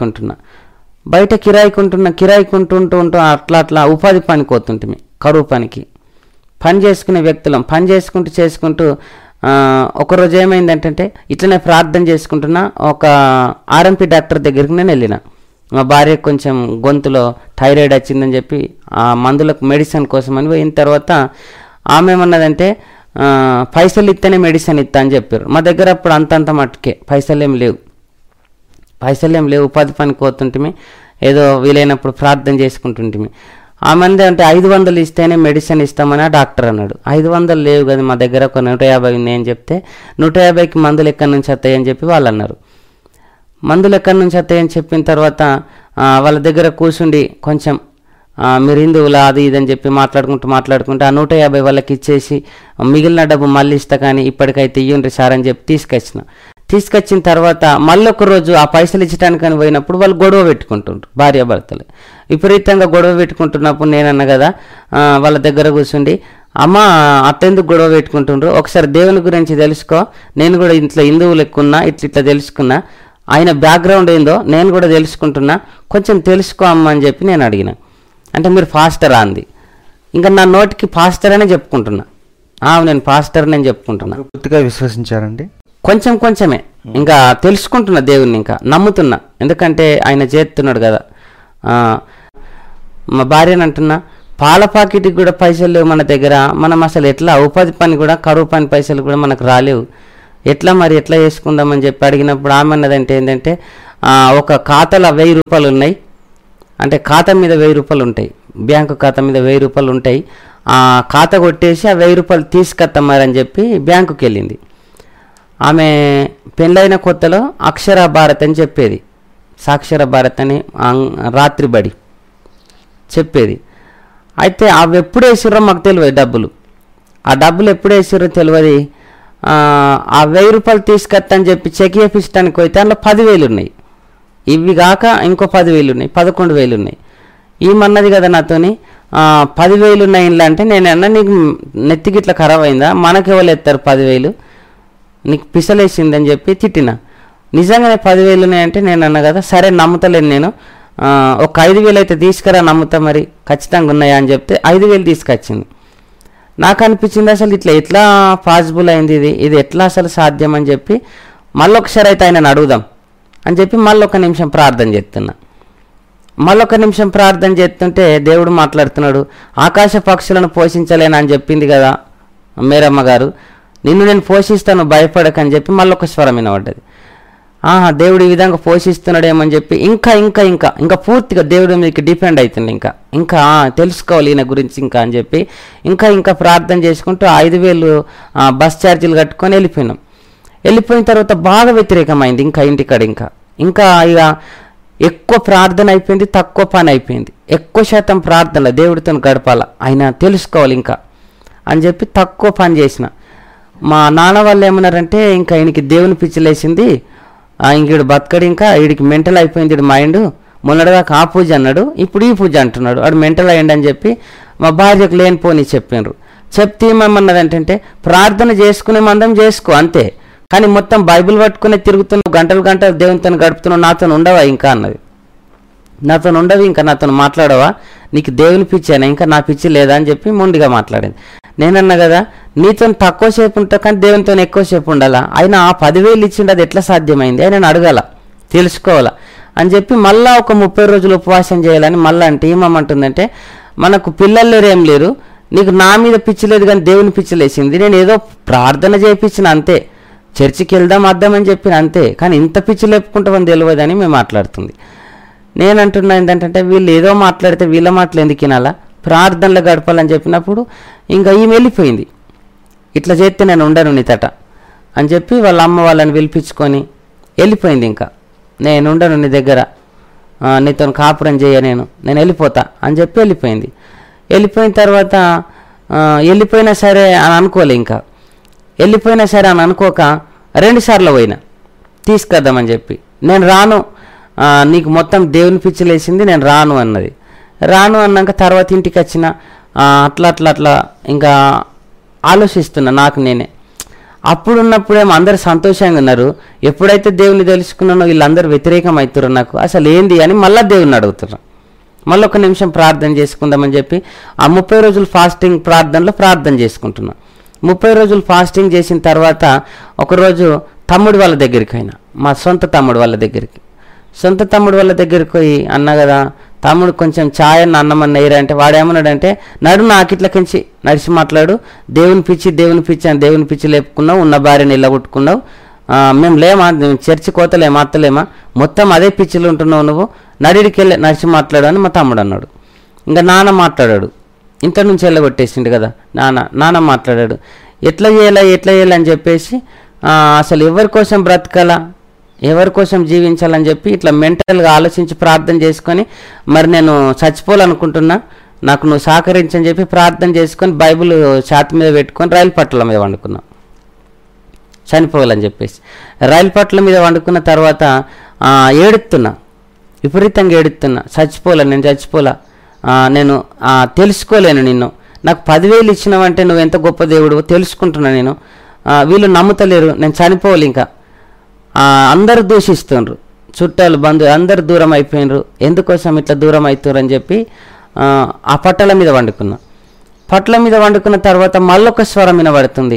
కిరాయికుంటూ అట్లా ఉపాధి పనికి పోతుంటే, కరువు పనికి పని చేసుకునే వ్యక్తులం. పని చేసుకుంటూ ఒకరోజు ఏమైందంటే, ఇట్లనే ప్రార్థన చేసుకుంటున్నా ఒక ఆర్ఎంపీ డాక్టర్ దగ్గరికి నేను వెళ్ళిన. మా భార్య కొంచెం గొంతులో థైరాయిడ్ వచ్చిందని చెప్పి ఆ మందులకు మెడిసిన్ కోసం అని పోయిన తర్వాత ఆమె ఏమన్నదంటే, పైసలు ఇస్తేనే మెడిసిన్ ఇస్తా అని చెప్పారు. మా దగ్గర అప్పుడు అంతంత మట్టుకే పైసలు ఏం లేవు, ఉపాధి పనికి పోతుంటిమి, ఏదో వీలైనప్పుడు ప్రార్థన చేసుకుంటుంటిమి. ఆమె అంటే 500 ఇస్తేనే మెడిసిన్ ఇస్తామని ఆ డాక్టర్ అన్నాడు. 500 లేవు కదా మా దగ్గర, ఒక 150 ఉంది అని చెప్తే 150కి మందులు ఎక్కడి నుంచి వస్తాయని చెప్పి వాళ్ళు అన్నారు. మందులు ఎక్కడి నుంచి వస్తాయని చెప్పిన తర్వాత వాళ్ళ దగ్గర కూర్చుండి కొంచెం మీరు హిందువులా అది ఇదని చెప్పి మాట్లాడుకుంటూ ఆ 150 వాళ్ళకి ఇచ్చేసి మిగిలిన డబ్బు మళ్ళీ ఇస్తా కానీ ఇప్పటికైతే ఇయ్యండి సార్ అని చెప్పి తీసుకొచ్చిన తర్వాత మళ్ళీ ఒక రోజు ఆ పైసలు ఇచ్చటానికని పోయినప్పుడు వాళ్ళు గొడవ పెట్టుకుంటుండ్రు, భార్యాభర్తలు విపరీతంగా గొడవ పెట్టుకుంటున్నప్పుడు నేనన్నా కదా వాళ్ళ దగ్గర కూర్చుండి, అమ్మ అట్టెందుకు గొడవ పెట్టుకుంటుండ్రు, ఒకసారి దేవుని గురించి తెలుసుకో, నేను కూడా ఇంట్లో హిందువులు ఎక్కున్నా ఇట్లా తెలుసుకున్నా, ఆయన బ్యాక్గ్రౌండ్ ఏందో నేను కూడా తెలుసుకుంటున్నా, కొంచెం తెలుసుకో అమ్మ అని చెప్పి నేను అడిగిన. అంటే మీరు పాస్టరా అంది. ఇంకా నా నోటికి పాస్టర్ అనే చెప్పుకుంటున్నా, నేను పాస్టర్ నేను చెప్పుకుంటున్నా. పూర్తిగా విశ్వసించారండి? కొంచెమే ఇంకా తెలుసుకుంటున్నా, దేవుణ్ణి ఇంకా నమ్ముతున్నా, ఎందుకంటే ఆయన చేస్తున్నాడు కదా. మా భార్యని అంటున్నా, పాల పాకెట్కి కూడా పైసలు లేవు మన దగ్గర, మనం అసలు ఎట్లా ఉపాధి పని కూడా, కరువు పని పైసలు కూడా మనకు రాలేవు, ఎట్లా మరి ఎట్లా చేసుకుందామని చెప్పి అడిగినప్పుడు ఆమె అన్నదంటే ఏంటంటే ఒక ఖాతాలో 1000 రూపాయలు ఉన్నాయి, అంటే ఖాతా మీద 1000 రూపాయలు ఉంటాయి, బ్యాంకు ఖాతా మీద 1000 రూపాయలు ఉంటాయి, ఆ ఖాతా కొట్టేసి ఆ 1000 రూపాయలు తీసుకొస్తామని చెప్పి బ్యాంకుకి వెళ్ళింది. ఆమె పెళ్ళైన కొత్తలో అక్షర భారత్ అని చెప్పేది, సాక్షర భారత్ అని రాత్రి బడి చెప్పేది. అయితే అవి ఎప్పుడు వేసిర్రో మాకు తెలియదు, ఆ డబ్బులు ఎప్పుడు వేసిర్రో తెలియదు. ఆ 1000 రూపాయలు తీసుకొత్తని చెప్పి చెక్ చేపించడానికి పోతే అందులో 10,000 ఉన్నాయి, ఇవి కాక ఇంకో 10,000 ఉన్నాయి, 11,000 ఉన్నాయి. ఈమన్నది కదా నాతోని 10,000 ఉన్నాయి ఇంట్లో అంటే నేను అన్నా నీకు నెత్తికి ఇట్లా ఖరాబ్ అయిందా, మనకి ఎవరు ఎత్తారు 10,000, నీకు పిసలేసిందని చెప్పి తిట్టిన. నిజంగానే 10,000 ఉన్నాయంటే నేను అన్నా కదా సరే నమ్ముతలేను నేను, ఒక 5,000 అయితే తీసుకురా నమ్ముతా మరి ఖచ్చితంగా ఉన్నాయా అని చెప్తే 5,000 తీసుకొచ్చింది. నాకు అనిపించింది అసలు ఎట్లా పాసిబుల్ అయింది, ఇది ఎట్లా అసలు సాధ్యం అని చెప్పి మళ్ళీ ఒకసారి అయితే ఆయనను అడుగుదాం అని చెప్పి మళ్ళీ 1 నిమిషం ప్రార్థన చేస్తున్నా. మళ్ళీ 1 నిమిషం ప్రార్థన చేస్తుంటే దేవుడు మాట్లాడుతున్నాడు, ఆకాశ పక్షులను పోషించలేను అని చెప్పింది కదా మేరమ్మ గారు, నిన్ను నేను పోషిస్తాను భయపడకని చెప్పి మళ్ళీ ఒక స్వరం వినబడ్డది. దేవుడు ఈ విధంగా పోషిస్తున్నాడేమని చెప్పి ఇంకా ఇంకా ఇంకా ఇంకా పూర్తిగా దేవుడి మీదకి డిపెండ్ అవుతుంది, ఇంకా తెలుసుకోవాలి ఈయన గురించి ఇంకా అని చెప్పి ఇంకా ఇంకా ప్రార్థన చేసుకుంటూ 5,000 బస్ ఛార్జీలు కట్టుకొని వెళ్ళిపోయిన తర్వాత బాగా వ్యతిరేకమైంది ఇంకా ఇంటికాడ ఇంకా ఇక ఎక్కువ ప్రార్థన అయిపోయింది, తక్కువ పని అయిపోయింది. ఎక్కువ శాతం ప్రార్థనలో దేవుడితో గడపాల, ఆయన తెలుసుకోవాలి ఇంకా అని చెప్పి తక్కువ పని చేసిన. మా నాన్న వాళ్ళు ఏమన్నారంటే ఇంకా ఈయనకి దేవుని పిచ్చిలేసింది, ఇంకీడు బతకడు, ఇంకా వీడికి మెంటల్ అయిపోయింది మైండ్, మొన్నటిదాకా ఆ పూజ అన్నాడు ఇప్పుడు ఈ పూజ అంటున్నాడు, వాడు మెంటల్ అయ్యండి అని చెప్పి మా భార్యకు లేనిపోని చెప్పినారు. చెప్తే ఏమన్నదంటే ప్రార్థన చేసుకునే మందం చేసుకో అంతే, కానీ మొత్తం బైబిల్ పట్టుకునే తిరుగుతున్నావు, గంటలు దేవునితో గడుపుతున్నావు, నాతో ఉండవా ఇంకా అన్నది. నాతో ఉండవు, ఇంకా నాతో మాట్లాడవా, నీకు దేవుని పిచ్చేనా, ఇంకా నా పిచ్చి లేదా అని చెప్పి మొండిగా మాట్లాడింది. నేనన్నా కదా నీతో తక్కువ సేపు ఉంటా కానీ దేవునితో ఎక్కువసేపు ఉండాలా, ఆయన ఆ 10,000 ఇచ్చిండు, అది ఎట్లా సాధ్యమైంది ఆయన అడగాల, తెలుసుకోవాలా అని చెప్పి మళ్ళీ ఒక 30 రోజులు ఉపవాసం చేయాలని మళ్ళీ అంటే ఏమంటుందంటే మనకు పిల్లలు లేరు ఏం లేరు, నీకు నా మీద పిచ్చి లేదు కానీ దేవుని పిచ్చి లేసింది, నేను ఏదో ప్రార్థన చేయించిన అంతే, చర్చికి వెళ్దాం అద్దామని చెప్పిన అంతే, కానీ ఇంత పిచ్చి లేపుకుంటామని తెలియదని మేము మాట్లాడుతుంది. నేనంటున్నా ఏంటంటే వీళ్ళు ఏదో మాట్లాడితే వీళ్ళ మాటలు ఎందుకు వినాలా, ప్రార్థనలో గడపాలని చెప్పినప్పుడు ఇంకా ఈమె వెళ్ళిపోయింది, ఇట్లా చేస్తే నేను ఉండను నీతట అని చెప్పి వాళ్ళ అమ్మ వాళ్ళని పిలిపించుకొని వెళ్ళిపోయింది. ఇంకా నేను ఉండను నీ దగ్గర, నీతో కాపురం చేయ, నేను వెళ్ళిపోతా అని చెప్పి వెళ్ళిపోయింది. వెళ్ళిపోయిన తర్వాత వెళ్ళిపోయినా సరే అని అనుకోలే, ఇంకా వెళ్ళిపోయినా సరే అని అనుకోక 2 సార్లు పోయినా తీసుకొద్దామని చెప్పి, నేను రాను, నీకు మొత్తం దేవుని పిచ్చిలేసింది నేను రాను అన్నది. రాను అన్నాక తర్వాత ఇంటికి వచ్చిన అట్లా ఇంకా ఆలోచిస్తున్నా నాకు నేనే. అప్పుడున్నప్పుడేమో అందరు సంతోషంగా ఉన్నారు, ఎప్పుడైతే దేవుని తెలుసుకున్నానో వీళ్ళందరూ వ్యతిరేకం అవుతారు, నాకు అసలు ఏంది అని మళ్ళీ దేవుని అడుగుతున్నారు. మళ్ళీ 1 నిమిషం ప్రార్థన చేసుకుందామని చెప్పి ఆ 30 రోజులు ఫాస్టింగ్ ప్రార్థనలో ప్రార్థన చేసుకుంటున్నా. 30 రోజులు ఫాస్టింగ్ చేసిన తర్వాత ఒకరోజు తమ్ముడు వాళ్ళ దగ్గరికి అయినా, మా సొంత తమ్ముడు వాళ్ళ దగ్గరికి పోయి అన్నా కదా తమ్ముడు కొంచెం ఛాయ్ అన్న అన్నమన్న ఎయిరా అంటే వాడేమన్నాడంటే నడు నాకిట్లకించి నడిచి మాట్లాడు, దేవుని పిచ్చి అని దేవుని పిచ్చి లేపుకున్నావు, ఉన్న భార్యని ఇళ్ళగొట్టుకున్నావు, మేము లేమా, చర్చి కోతలేమా అత్తలేమా, మొత్తం అదే పిచ్చిలు ఉంటున్నావు, నువ్వు నడిడికి వెళ్ళి నడిచి మాట్లాడు అని మా తమ్ముడు అన్నాడు. ఇంకా నాన్న మాట్లాడాడు, ఇంత నుంచి వెళ్ళగొట్టేసిండు కదా నాన్న మాట్లాడాడు, ఎట్లా చేయాలి అని చెప్పేసి అసలు ఎవరి కోసం బ్రతకాలా, ఎవరి కోసం జీవించాలని చెప్పి ఇట్లా మెంటల్గా ఆలోచించి ప్రార్థన చేసుకొని మరి నేను చచ్చిపోవాలనుకుంటున్నా, నాకు నువ్వు సహకరించని చెప్పి ప్రార్థన చేసుకొని బైబిల్ ఛాతి మీద పెట్టుకొని రైలు పట్టాల మీద వండుకున్నా, చనిపోవాలని చెప్పేసి రైలు పట్ల మీద వండుకున్న తర్వాత ఏడుతున్నా, విపరీతంగా ఏడుతున్నా, నేను చచ్చిపోలా, నేను తెలుసుకోలేను నిన్ను, నాకు 10,000 ఇచ్చినావంటే నువ్వు ఎంత గొప్ప దేవుడు తెలుసుకుంటున్నా నేను, వీళ్ళు నమ్ముతలేరు, నేను చనిపోవాలి, ఇంకా అందరు దూషిస్తుండ్రు, చుట్టాలు బంధువులు అందరు దూరం అయిపోయినరు, ఎందుకోసం ఇట్లా దూరం అవుతారు అని చెప్పి ఆ పట్టల మీద వండుకున్న తర్వాత మళ్ళొక స్వరం వినబడుతుంది,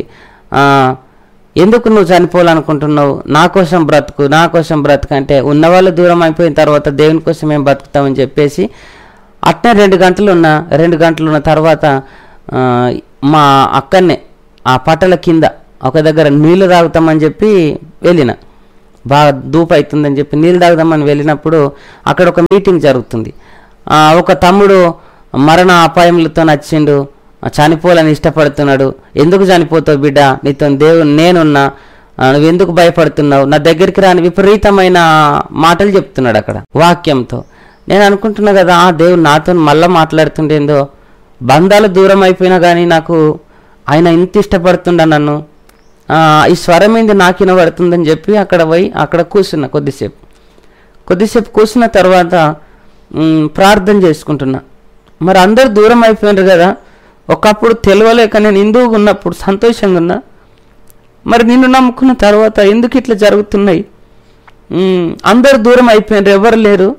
ఎందుకు నువ్వు చనిపోవాలనుకుంటున్నావు, నా కోసం బ్రతుకు అంటే ఉన్నవాళ్ళు దూరం అయిపోయిన తర్వాత దేవుని కోసం ఏం బతుకుతామని చెప్పేసి అట్నే 2 గంటలు ఉన్న తర్వాత మా అక్కనే ఆ పట్టల కింద ఒక దగ్గర నీళ్లు తాగుతామని చెప్పి వెళ్ళిన, బాగా ధూపు అవుతుందని చెప్పి నీళ్ళు తాగుదామని వెళ్ళినప్పుడు అక్కడ ఒక మీటింగ్ జరుగుతుంది. ఒక తమ్ముడు మరణ అపాయములతో నచ్చిండు, చనిపోవాలని ఇష్టపడుతున్నాడు. ఎందుకు చనిపోతావు బిడ్డ, నీతో దేవుడు నేనున్నా, నువ్వు ఎందుకు భయపడుతున్నావు, నా దగ్గరికి రాని విపరీతమైన మాటలు చెప్తున్నాడు అక్కడ వాక్యంతో. నేను అనుకుంటున్నా కదా, దేవుడు నాతో మళ్ళీ మాట్లాడుతుండేందో, బంధాలు దూరం అయిపోయినా కానీ నాకు ఆయన ఇంత ఇష్టపడుతుండ నన్ను, ఈ స్వరం ఏంది నాకు వినబడుతుందని చెప్పి అక్కడ పోయి అక్కడ కూర్చున్నా. కొద్దిసేపు కూర్చున్న తర్వాత ప్రార్థన చేసుకుంటున్నా. మరి అందరు దూరం అయిపోయినారు కదా, ఒకప్పుడు తెలియలేక నేను హిందువుగా ఉన్నప్పుడు సంతోషంగా ఉన్నా, మరి నిన్ను నమ్ముకున్న తర్వాత ఎందుకు ఇట్లా జరుగుతున్నాయి, అందరు దూరం అయిపోయినారు, ఎవరు లేరు.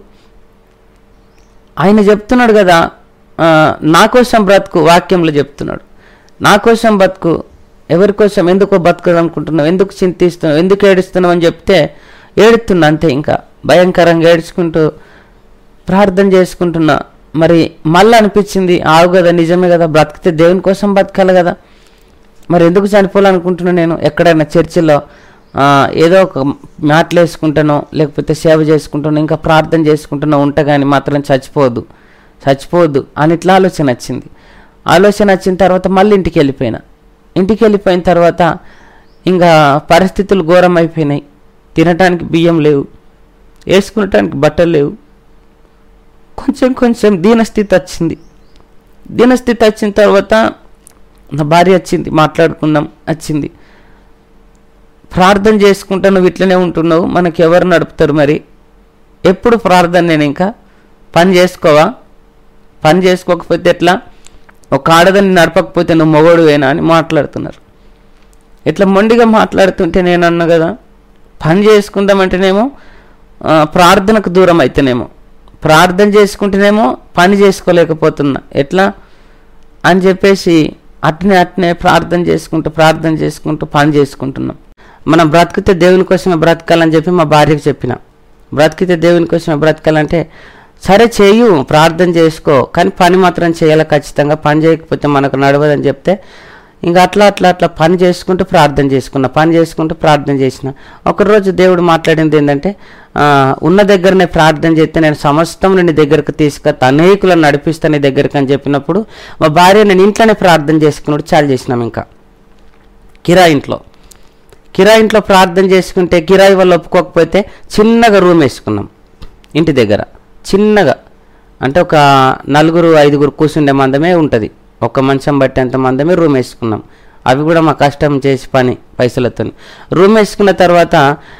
ఆయన చెప్తున్నాడు కదా, నా కోసం బ్రతుకు, వాక్యంలో చెప్తున్నాడు, నా కోసం బతుకు, ఎవరి కోసం, ఎందుకో బతకదనుకుంటున్నావు, ఎందుకు చింతిస్తున్నావు, ఎందుకు ఏడుస్తున్నావు అని చెప్తే ఏడుతున్నా అంతే. ఇంకా భయంకరంగా ఏడ్చుకుంటూ ప్రార్థన చేసుకుంటున్నా. మరి మళ్ళీ అనిపించింది, ఆవు కదా, నిజమే కదా, బ్రతికితే దేవుని కోసం బతకాలి కదా, మరి ఎందుకు చనిపోవాలనుకుంటున్నా నేను, ఎక్కడైనా చర్చిలో ఏదో ఒక మ్యాట్లు వేసుకుంటానో లేకపోతే సేవ చేసుకుంటానో ఇంకా ప్రార్థన చేసుకుంటానో ఉంటా, కానీ మాత్రం చచ్చిపోవద్దు అని ఇట్లా ఆలోచన వచ్చిన తర్వాత మళ్ళీ ఇంటికి వెళ్ళిపోయిన తర్వాత ఇంకా పరిస్థితులు ఘోరం అయిపోయినాయి. తినటానికి బియ్యం లేవు, వేసుకునటానికి బట్టలు లేవు. కొంచెం దీనస్థితి వచ్చిన తర్వాత నా భార్య వచ్చింది, మాట్లాడుకున్నాం, వచ్చింది. ప్రార్థన చేసుకుంటా నువ్వు ఇట్లనే ఉంటున్నావు, మనకి ఎవరు నడుపుతారు, మరి ఎప్పుడు ప్రార్థన, నేను ఇంకా పని చేసుకోకపోతే ఎట్లా, ఒక ఆడదాన్ని నడపకపోతే నువ్వు మొగోడువేనా అని మాట్లాడుతున్నారు. ఇట్లా మొండిగా మాట్లాడుతుంటే నేను అన్నా కదా, పని చేసుకుందామంటేనేమో ప్రార్థనకు దూరం అయితేనేమో, ప్రార్థన చేసుకుంటేనేమో పని చేసుకోలేకపోతున్నా, ఎట్లా అని చెప్పేసి అట్నే ప్రార్థన చేసుకుంటూ పని చేసుకుంటున్నాం. మనం బ్రతికితే దేవుని కోసమే బ్రతకాలని చెప్పి మా భార్యకు చెప్పిన, బ్రతికితే దేవుని కోసమే బ్రతకాలంటే సరే చేయు, ప్రార్థన చేసుకో, కానీ పని మాత్రం చేయాలి ఖచ్చితంగా, పని చేయకపోతే మనకు నడవదని చెప్తే ఇంకా అట్లా పని చేసుకుంటూ ప్రార్థన చేసిన. ఒకరోజు దేవుడు మాట్లాడింది ఏంటంటే, ఉన్న దగ్గరనే ప్రార్థన చేస్తే నేను సమస్తం నీ దగ్గరకు తీసుకొస్తా, అనేకులను నడిపిస్తా నీ దగ్గరకు అని చెప్పినప్పుడు మా భార్య నేను ఇంట్లోనే ప్రార్థన చేసుకున్నాడు చాలు చేసినాం. ఇంకా కిరాయింట్లో ప్రార్థన చేసుకుంటే కిరాయి వాళ్ళు ఒప్పుకోకపోతే చిన్నగా రూమ్ వేసుకున్నాం ఇంటి దగ్గర, చిన్నగా అంటే ఒక 4-5 కూర్చుండే మందమే ఉంటుంది, ఒక్క మంచం బట్టి అంత మందమే రూమ్ వేసుకున్నాం. అవి కూడా మా కష్టం చేసి పని పైసలతో రూమ్ వేసుకున్న తర్వాత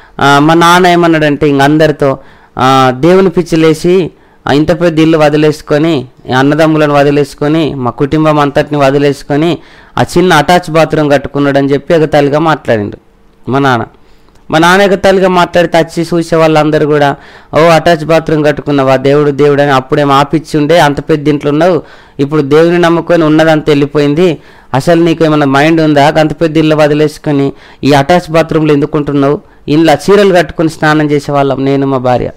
మా నాన్న ఏమన్నాడంటే ఇంక అందరితో దేవుని పిచ్చిలేసి ఇంత పెద్ద ఇల్లు వదిలేసుకొని, అన్నదమ్ములను వదిలేసుకొని, మా కుటుంబం అంతటిని వదిలేసుకొని ఆ చిన్న అటాచ్ బాత్రూమ్ కట్టుకున్నాడు అని చెప్పి ఎగతాళిగా మాట్లాడిండు మా నాన్న ఎగతాళిగా మాట్లాడితే వచ్చి చూసే వాళ్ళందరూ కూడా అటాచ్ బాత్రూమ్ కట్టుకున్నావా, దేవుడు అని అప్పుడేమో ఆపిచ్చి ఉండే, అంత పెద్ద ఇంట్లో ఉన్నావు, ఇప్పుడు దేవుని నమ్ముకొని ఉన్నదంతా వెళ్ళిపోయింది, అసలు నీకు ఏమైనా మైండ్ ఉందా, అంత పెద్ద ఇల్లు వదిలేసుకొని ఈ అటాచ్ బాత్రూంలో ఎందుకుంటున్నావు, ఇంట్లో చీరలు కట్టుకొని స్నానం చేసేవాళ్ళం, నేను మా భార్య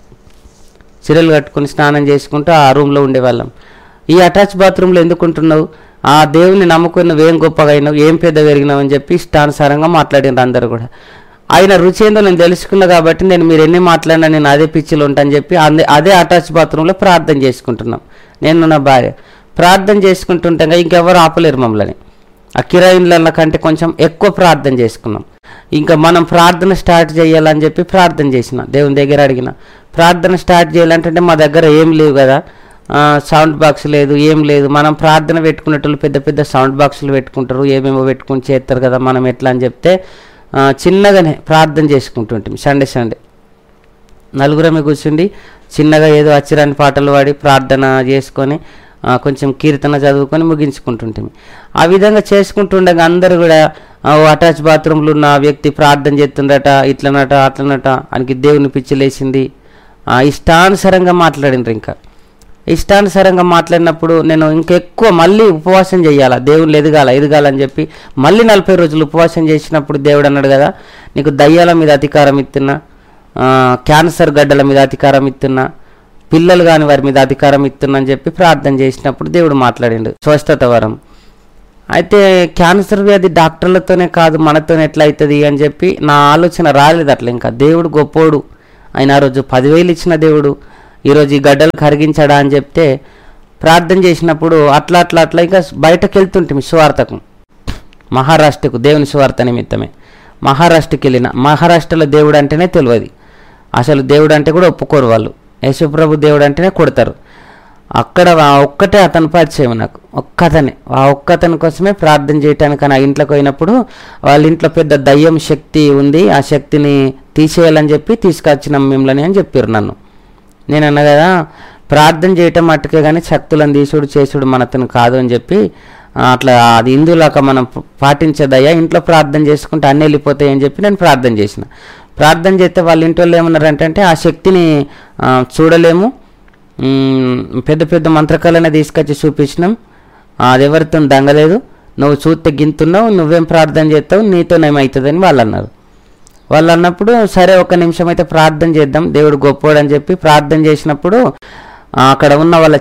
చీరలు కట్టుకొని స్నానం చేసుకుంటూ ఆ రూమ్లో ఉండేవాళ్ళం. ఈ అటాచ్ బాత్రూంలో ఎందుకుంటున్నావు, ఆ దేవుని నమ్ముకొని నువ్వేం గొప్పగా అయినావు, ఏం పెద్ద పెరిగినావు అని చెప్పి ఇష్టానుసారంగా మాట్లాడినారు అందరూ కూడా. ఆయన రుచి ఏందో నేను తెలుసుకున్నా కాబట్టి నేను మీరు ఎన్ని మాట్లాడినా నేను అదే పిచ్చిలో ఉంటానని చెప్పి అదే అటాచ్ బాత్రూంలో ప్రార్థన చేసుకుంటున్నాం. నేను నా భార్య ప్రార్థన చేసుకుంటుంటే ఇంకెవరు ఆపలేరు మమ్మల్ని. ఆ కిరాయిల కంటే కొంచెం ఎక్కువ ప్రార్థన చేసుకున్నాం. ఇంకా మనం ప్రార్థన స్టార్ట్ చేయాలని చెప్పి ప్రార్థన చేసిన, దేవుని దగ్గర అడిగిన, ప్రార్థన స్టార్ట్ చేయాలంటే మా దగ్గర ఏం లేవు కదా, సౌండ్ బాక్స్ లేదు, ఏం లేదు. మనం ప్రార్థన పెట్టుకునేటోళ్ళు పెద్ద సౌండ్ బాక్సులు పెట్టుకుంటారు, ఏమేమో పెట్టుకుని చేస్తారు కదా, మనం ఎట్లా అని చెప్తే చిన్నగానే ప్రార్థన చేసుకుంటుంటాం. సండే నలుగురమే కూర్చుండి చిన్నగా ఏదో అచ్చిరాని పాటలు పాడి ప్రార్థన చేసుకొని కొంచెం కీర్తన చదువుకొని ముగించుకుంటుంటాం. ఆ విధంగా చేసుకుంటుండగా అందరూ కూడా అటాచ్ బాత్రూంలో ఉన్న వ్యక్తి ప్రార్థన చేస్తుండట, ఇట్లనట అట్లనట, ఆయనకి దేవుని పిచ్చిలేసింది, ఇష్టానుసారంగా మాట్లాడినారు. ఇంకా ఇష్టానుసారంగా మాట్లాడినప్పుడు నేను ఇంకెక్కువ మళ్ళీ ఉపవాసం చేయాలా, దేవుళ్ళు ఎదగాలని చెప్పి మళ్ళీ 40 రోజులు ఉపవాసం చేసినప్పుడు దేవుడు అన్నాడు కదా, నీకు దయ్యాల మీద అధికారం ఇస్తున్నా, క్యాన్సర్ గడ్డల మీద అధికారం ఇస్తున్నా, పిల్లలు కాని వారి మీద అధికారం ఇస్తున్నా అని చెప్పి ప్రార్థన చేసినప్పుడు దేవుడు మాట్లాడిండు. స్వస్థత వరం అయితే క్యాన్సర్ వ్యాధి డాక్టర్లతోనే కాదు మనతోనే ఎట్లా అవుతుంది అని చెప్పి నా ఆలోచన రాలేదు అట్లా. ఇంకా దేవుడు గొప్పోడు, ఆయన ఆ రోజు 10,000 ఇచ్చిన దేవుడు ఈరోజు ఈ గడ్డలు కరిగించాడా అని చెప్తే ప్రార్థన చేసినప్పుడు అట్లా అట్లా అట్లా ఇంకా బయటకు వెళ్తుంటే సువార్తకు, మహారాష్ట్రకు దేవుని సువార్త నిమిత్తమే మహారాష్ట్రకి వెళ్ళిన. మహారాష్ట్రలో దేవుడు అంటేనే తెలియదు, అసలు దేవుడు అంటే కూడా ఒప్పుకోరు వాళ్ళు, యేసుప్రభు దేవుడు అంటేనే కొడతారు. అక్కడ ఒక్కటే అతని పరిచయం నాకు, ఒక్కతనే, ఆ ఒక్కతని కోసమే ప్రార్థన చేయటానికి నా ఇంట్లోకి పోయినప్పుడు వాళ్ళ ఇంట్లో పెద్ద దయ్యం శక్తి ఉంది, ఆ శక్తిని తీసేయాలని చెప్పి తీసుకొచ్చినాం మిమ్మల్ని అని చెప్పారు నన్ను. నేను అన్నా కదా ప్రార్థన చేయటం మట్టుకే కానీ శక్తులను తీసుడు చేసుడు మనతను కాదు అని చెప్పి, అట్లా అది హిందువులాక మనం పాటించదయ్యా, ఇంట్లో ప్రార్థన చేసుకుంటే అన్నీ వెళ్ళిపోతాయి అని చెప్పి నేను ప్రార్థన చేసిన. ప్రార్థన చేస్తే వాళ్ళ ఇంటి వాళ్ళు ఏమన్నారంటే ఆ శక్తిని చూడలేము, పెద్ద పెద్ద మంత్రకాలనే తీసుకొచ్చి చూపించినాం, అది ఎవరితో దంగలేదు, నువ్వు చూస్తే గింతున్నావు, నువ్వేం ప్రార్థన చేస్తావు, నీతోనేమవుతుందని వాళ్ళు అన్నారు. వాళ్ళు అన్నప్పుడు సరే ఒక నిమిషం అయితే ప్రార్థన చేద్దాం, దేవుడు గొప్పోడు అని చెప్పి ప్రార్థన చేసినప్పుడు అక్కడ ఉన్న వాళ్ళ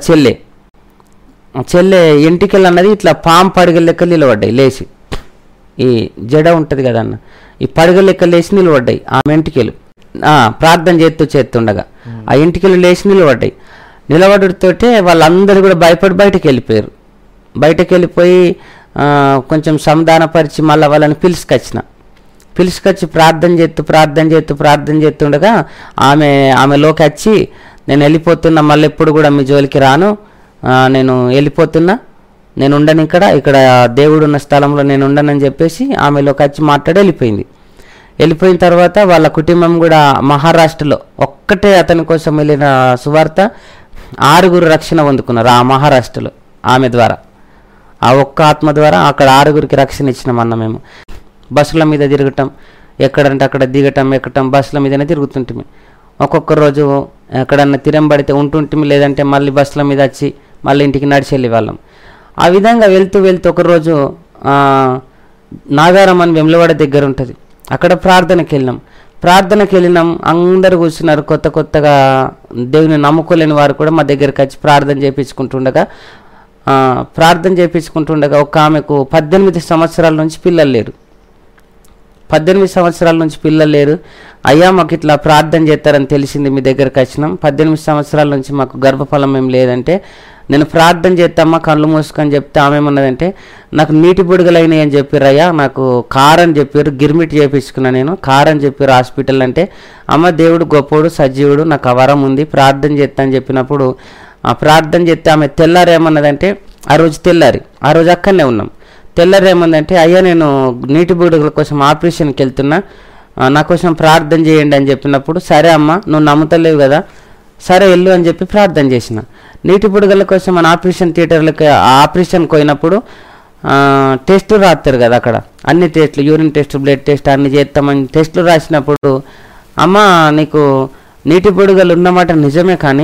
చెల్లె ఎంటికలు అన్నది ఇట్లా పాము పడగల లెక్క నిలబడ్డాయి లేచి, ఈ జడ ఉంటుంది కదా అన్న, ఈ పడగల లెక్క లేచి నిలబడ్డాయి ఆమె ఎంటికలు, ప్రార్థన చేస్తుండగా ఆ ఎంటికలు లేచి నిలబడ్డాయి. నిలబడుతోటే వాళ్ళందరూ కూడా భయపడి బయటకు వెళ్ళిపోయారు. బయటకు వెళ్ళిపోయి కొంచెం సమాధానపరిచి మళ్ళీ వాళ్ళని పిలుచుకొచ్చి ప్రార్థన చేస్తుండగా ఆమెలోకి వచ్చి నేను వెళ్ళిపోతున్నా, మళ్ళీ ఎప్పుడు కూడా మీ జోలికి రాను, నేను వెళ్ళిపోతున్నా, నేను ఉండను ఇక్కడ దేవుడు ఉన్న స్థలంలో నేను ఉండనని చెప్పేసి ఆమెలోకి వచ్చి మాట్లాడి వెళ్ళిపోయింది. వెళ్ళిపోయిన తర్వాత వాళ్ళ కుటుంబం కూడా మహారాష్ట్రలో ఒక్కటే అతని కోసం వెళ్ళిన సువార్త 6 రక్షణ పొందుకున్నారు ఆ మహారాష్ట్రలో ఆమె ద్వారా, ఆ ఒక్క ఆత్మ ద్వారా అక్కడ 6 రక్షణ ఇచ్చినామన్న. మేము బస్సుల మీద తిరగటం, ఎక్కడంటే అక్కడ దిగటం ఎక్కటం, బస్సుల మీదనే తిరుగుతుంటిమి. ఒక్కొక్క రోజు ఎక్కడన్నా తిరంబడితే ఉంటుంటిమి, లేదంటే మళ్ళీ బస్సుల మీద వచ్చి మళ్ళీ ఇంటికి నడిచి వెళ్ళే వాళ్ళం. ఆ విధంగా వెళ్తూ వెళ్తూ నాగారం అని వెమ్లవాడ దగ్గర ఉంటుంది, అక్కడ ప్రార్థనకి వెళ్ళినాం. అందరు కూర్చున్నారు, కొత్తగా దేవుని నమ్ముకోలేని వారు కూడా మా దగ్గరికి వచ్చి ప్రార్థన చేయించుకుంటుండగా ఒక ఆమెకు 18 సంవత్సరాల నుంచి పిల్లలు లేరు. 18 సంవత్సరాల నుంచి పిల్లలు లేరు. అయ్యా మాకు ఇట్లా ప్రార్థన చేస్తారని తెలిసింది, మీ దగ్గరికి వచ్చినాం, 18 సంవత్సరాల నుంచి మాకు గర్భఫలం ఏం లేదంటే, నేను ప్రార్థన చేస్తామ్మా కళ్ళు మూసుకొని చెప్తే ఆమె ఏమన్నదంటే నాకు నీటి బుడగలైనాయి అని చెప్పారు అయ్యా, నాకు కారని చెప్పారు, గిర్మిట్ చేయించుకున్నా, నేను కారని చెప్పారు హాస్పిటల్ అంటే, అమ్మ దేవుడు గొప్పోడు సజీవుడు, నాకు ఆ వరం ఉంది ప్రార్థన చేస్తా అని చెప్పినప్పుడు ఆ ప్రార్థన చేస్తే ఆమె తెల్లారేమన్నదంటే, ఆ రోజు అక్కడనే ఉన్నాం, తెల్లారేమందంటే అయ్యా నేను నీటి బుడగల కోసం ఆపరేషన్కి వెళ్తున్నా, నా కోసం ప్రార్థన చేయండి అని చెప్పినప్పుడు సరే అమ్మ నువ్వు నమ్ముతలేవు కదా, సరే వెళ్ళు అని చెప్పి ప్రార్థన చేసిన. నీటి బుడగల కోసం మన ఆపరేషన్ థియేటర్లకి ఆపరేషన్కి పోయినప్పుడు టెస్టులు రాస్తారు కదా, అక్కడ అన్ని టెస్టులు, యూరిన్ టెస్ట్, బ్లడ్ టెస్ట్ అన్ని చేస్తామని టెస్టులు రాసినప్పుడు అమ్మ నీకు నీటి బుడగలు ఉన్నమాట నిజమే, కానీ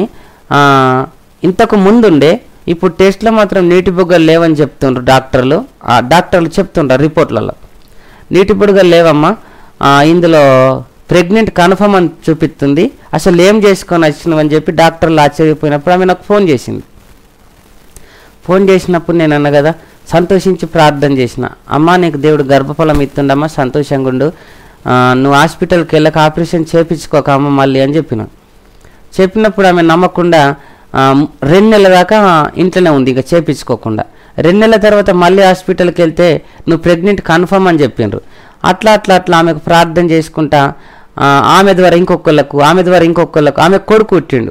ఇంతకు ముందుండే ఇప్పుడు టెస్ట్లో మాత్రం నీటి బుగ్గలు లేవని చెప్తుండ్రు డాక్టర్లు చెప్తుండ్రు రిపోర్ట్లలో, నీటి బుడగలు లేవమ్మా, ఇందులో ప్రెగ్నెంట్ కన్ఫర్మ్ అని చూపిస్తుంది, అసలు ఏం చేసుకొని వచ్చినావని చెప్పి డాక్టర్లు ఆశ్చర్యపోయినప్పుడు ఆమె నాకు ఫోన్ చేసినప్పుడు నేను అన్న కదా సంతోషించి ప్రార్థన చేసిన, అమ్మ నీకు దేవుడు గర్భఫలం ఇస్తుండమ్మా సంతోషంగా ఉండు, నువ్వు హాస్పిటల్కి వెళ్ళక ఆపరేషన్ చేయించుకోక అమ్మ మళ్ళీ అని చెప్పినప్పుడు ఆమె నమ్మకుండా 2 నెలల దాకా ఇంట్లోనే ఉంది, ఇక చేయించుకోకుండా. 2 నెలల తర్వాత మళ్ళీ హాస్పిటల్కి వెళ్తే నువ్వు ప్రెగ్నెంట్ కన్ఫర్మ్ అని చెప్పిండ్రు. అట్లా ఆమెకు ప్రార్థన చేసుకుంటా ఆమె ద్వారా ఇంకొకళ్ళకు ఆమె కొడుకు పుట్టిండు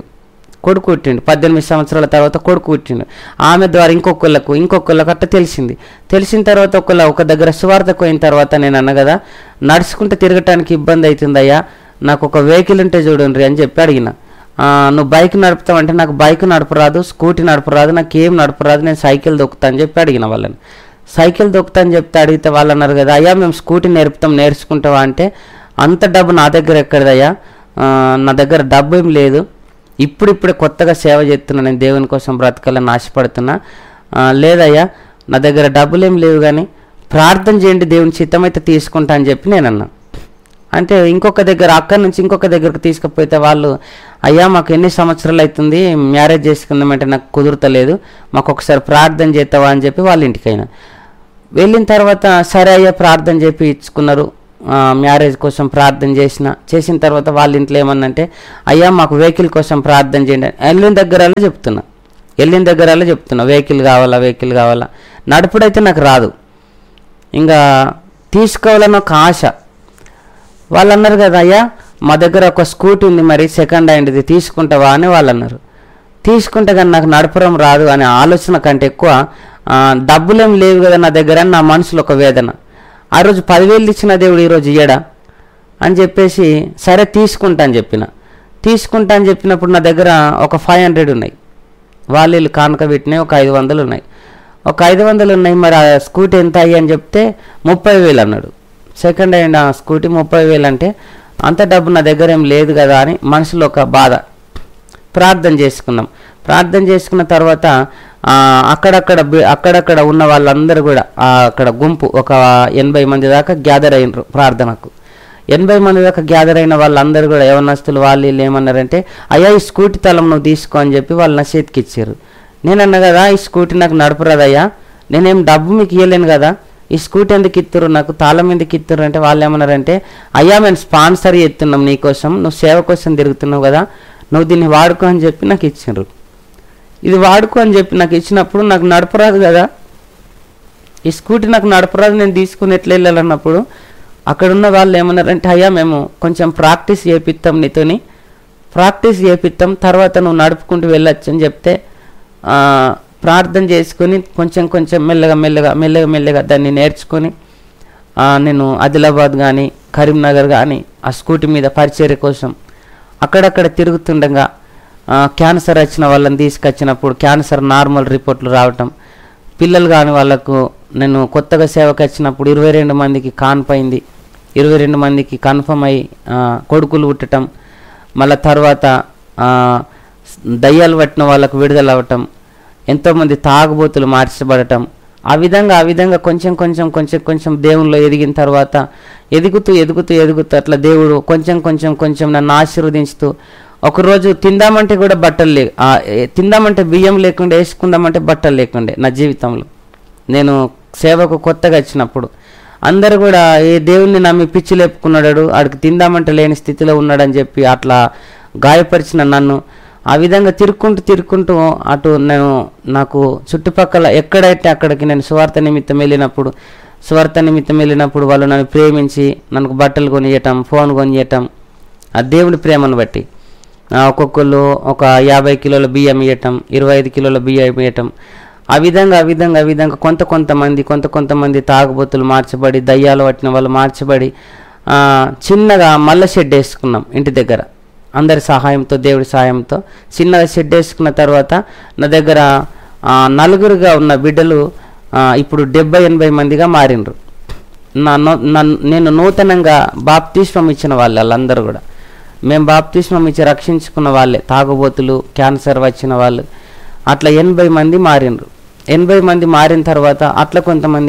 18 సంవత్సరాల తర్వాత కొడుకు పుట్టిండు. ఆమె ద్వారా ఇంకొకళ్ళకు అట్లా తెలిసిన తర్వాత ఒక దగ్గర సువార్తకు పోయిన తర్వాత నేను అన్న కదా నడుచుకుంటూ తిరగటానికి ఇబ్బంది అవుతుందయ్యా, నాకు ఒక వెహికల్ ఉంటే చూడండి అని చెప్పి అడిగిన. నువ్వు బైక్ నడుపుతావంటే నాకు బైక్ నడపరాదు, స్కూటీ నడపరాదు, నాకు ఏం నడపరాదు, నేను సైకిల్ దొక్కుతా అని చెప్పి అడిగిన వాళ్ళని. సైకిల్ దొక్కుతా అని చెప్తే అడిగితే వాళ్ళు అన్నారు కదా అయ్యా మేము స్కూటీ నేర్చుకుంటావా అంటే, అంత డబ్బు నా దగ్గర ఎక్కడదయ్యా, నా దగ్గర డబ్బు ఏం లేదు, ఇప్పుడిప్పుడే కొత్తగా సేవ చేస్తున్నా, నేను దేవుని కోసం బ్రతకాలని ఆశపడుతున్నా, లేదయ్యా నా దగ్గర డబ్బులు ఏం లేవు, కానీ ప్రార్థన చేయండి దేవుని చిత్తమైతే తీసుకుంటా అని చెప్పి నేను అన్నా. అంటే అక్కడి నుంచి ఇంకొక దగ్గరకు తీసుకుపోతే వాళ్ళు అయ్యా మాకు ఎన్ని సంవత్సరాలు అవుతుంది మ్యారేజ్ చేసుకుందామంటే నాకు కుదురుతలేదు, మాకు ఒకసారి ప్రార్థన చేస్తావా అని చెప్పి వాళ్ళ ఇంటికైనా వెళ్ళిన తర్వాత సరే అయ్యా ప్రార్థన చెప్పి ఇచ్చుకున్నారు. మ్యారేజ్ కోసం ప్రార్థన చేసిన తర్వాత వాళ్ళ ఇంట్లో ఏమన్నంటే అయ్యా మాకు వెహికల్ కోసం ప్రార్థన చేయండి. వెళ్ళిన దగ్గరలో చెప్తున్నా వెహికల్ కావాలా. నడుపుడైతే నాకు రాదు, ఇంకా తీసుకోవాలని ఒక ఆశ. వాళ్ళు అన్నారు కదా అయ్యా మా దగ్గర ఒక స్కూటీ ఉంది, మరి సెకండ్ హ్యాండ్ది తీసుకుంటావా అని వాళ్ళు అన్నారు. తీసుకుంటే కానీ నాకు నడపడం రాదు అనే ఆలోచన కంటే ఎక్కువ డబ్బులేం లేవు కదా నా దగ్గర అని నా మనసులో ఒక వేదన. ఆ రోజు 10,000 ఇచ్చిన దేవుడు ఈరోజు ఇయ్యడా అని చెప్పేసి సరే తీసుకుంటా అని చెప్పినప్పుడు నా దగ్గర ఒక 500 ఉన్నాయి. వాళ్ళు కానుక పెట్టినాయి, ఒక 500 ఉన్నాయి. మరి ఆ స్కూటీ ఎంత అయ్యి అని చెప్తే 30,000 అన్నాడు. సెకండ్ హ్యాండ్ ఆ స్కూటీ 30,000 అంటే అంత డబ్బు నా దగ్గర ఏం లేదు కదా అని మనసులో ఒక బాధ. ప్రార్థన చేసుకున్న తర్వాత అక్కడక్కడ ఉన్న వాళ్ళందరూ కూడా అక్కడ గుంపు ఒక 80 మంది దాకా గ్యాదర్ అయినరు ప్రార్థనకు. 80 మంది దాకా గ్యాదర్ అయిన వాళ్ళందరూ కూడా యవనస్తులు వాళ్ళు ఏమన్నారంటే అయ్యా ఈ స్కూటీ తలం నువ్వు తీసుకో అని చెప్పి వాళ్ళు నా చేతికి ఇచ్చారు. నేనన్నా కదా ఈ స్కూటీ నాకు నడపరాదయ్యా, నేనేం డబ్బు మీకు ఇవ్వలేను కదా, ఈ స్కూటీ ఎందుకు ఇస్తురు, నాకు తాళం ఎందుకు ఇస్తురు అంటే వాళ్ళు ఏమన్నారంటే అయ్యా మేము స్పాన్సర్ చేస్తున్నాం నీకోసం, నువ్వు సేవ కోసం తిరుగుతున్నావు కదా, నువ్వు దీన్ని వాడుకో అని చెప్పి నాకు ఇచ్చారు. ఇది వాడుకో అని చెప్పి నాకు ఇచ్చినప్పుడు నాకు నడపరాదు కదా, ఈ స్కూటీ నాకు నడపరాదు, నేను తీసుకుని ఎట్లా వెళ్ళాలన్నప్పుడు అక్కడున్న వాళ్ళు ఏమన్నారంటే అయ్యా మేము కొంచెం ప్రాక్టీస్ చేపిస్తాం తర్వాత నువ్వు నడుపుకుంటూ వెళ్ళొచ్చు అని చెప్తే ప్రార్థన చేసుకొని కొంచెం మెల్లగా దాన్ని నేర్చుకొని నేను ఆదిలాబాద్ కానీ కరీంనగర్ కానీ ఆ స్కూటీ మీద పరిచర్య కోసం అక్కడక్కడ తిరుగుతుండగా క్యాన్సర్ వచ్చిన వాళ్ళని తీసుకొచ్చినప్పుడు క్యాన్సర్ నార్మల్ రిపోర్ట్లు రావటం, పిల్లలు కాని వాళ్ళకు నేను కొత్తగా సేవకు వచ్చినప్పుడు 22 మందికి కాన్పైంది, 22 మందికి కన్ఫర్మ్ అయ్యి కొడుకులు పుట్టడం, మళ్ళీ తర్వాత దయ్యాలు పట్టిన వాళ్ళకు విడుదల అవ్వటం, ఎంతోమంది తాగుబోతులు మార్చబడటం, ఆ విధంగా కొంచెం దేవునిలో ఎదిగిన తర్వాత ఎదుగుతూ అట్లా దేవుడు కొంచెం నన్ను ఆశీర్వదించుతూ ఒకరోజు తిందామంటే కూడా తిందామంటే బియ్యం లేకుండా వేసుకుందామంటే బట్టలు లేకుండే నా జీవితంలో. నేను సేవకు కొత్తగా వచ్చినప్పుడు అందరూ కూడా ఏ దేవుణ్ణి నమ్మి పిచ్చి లేపుకున్నాడు, ఆడికి తిందామంటే లేని స్థితిలో ఉన్నాడని చెప్పి అట్లా గాయపరిచిన నన్ను ఆ విధంగా తిరుక్కుంటూ అటు నాకు చుట్టుపక్కల ఎక్కడైతే అక్కడికి నేను సువార్త నిమిత్తం వెళ్ళినప్పుడు వాళ్ళు నన్ను ప్రేమించి నాకు బట్టలు కొనియటం, ఫోన్ కొనియటం, ఆ దేవుని ప్రేమను బట్టి ఒక్కొక్కళ్ళు ఒక 50 కిలోల బియ్యం ఇవ్వటం, 25 కిలోల బియ్యం ఇవ్వటం, ఆ విధంగా కొంతమంది తాగుబోతులు మార్చబడి, దయ్యాలు పట్టిన వాళ్ళు మార్చబడి చిన్నగా మల్ల షెడ్ వేసుకున్నాం ఇంటి దగ్గర అందరి సహాయంతో, దేవుడి సహాయంతో చిన్నగా షెడ్ వేసుకున్న తర్వాత నా దగ్గర 4 ఉన్న బిడ్డలు ఇప్పుడు 70-80 మందిగా మారినరు. నేను నూతనంగా బాప్తిస్మం ఇచ్చిన వాళ్ళందరూ కూడా మేము బాప్తిస్మం ఇచ్చి రక్షించుకున్న వాళ్ళే, తాగుబోతులు క్యాన్సర్ వచ్చిన వాళ్ళు అట్లా 80 మంది మారినరు. 80 మంది మారిన తర్వాత అట్లా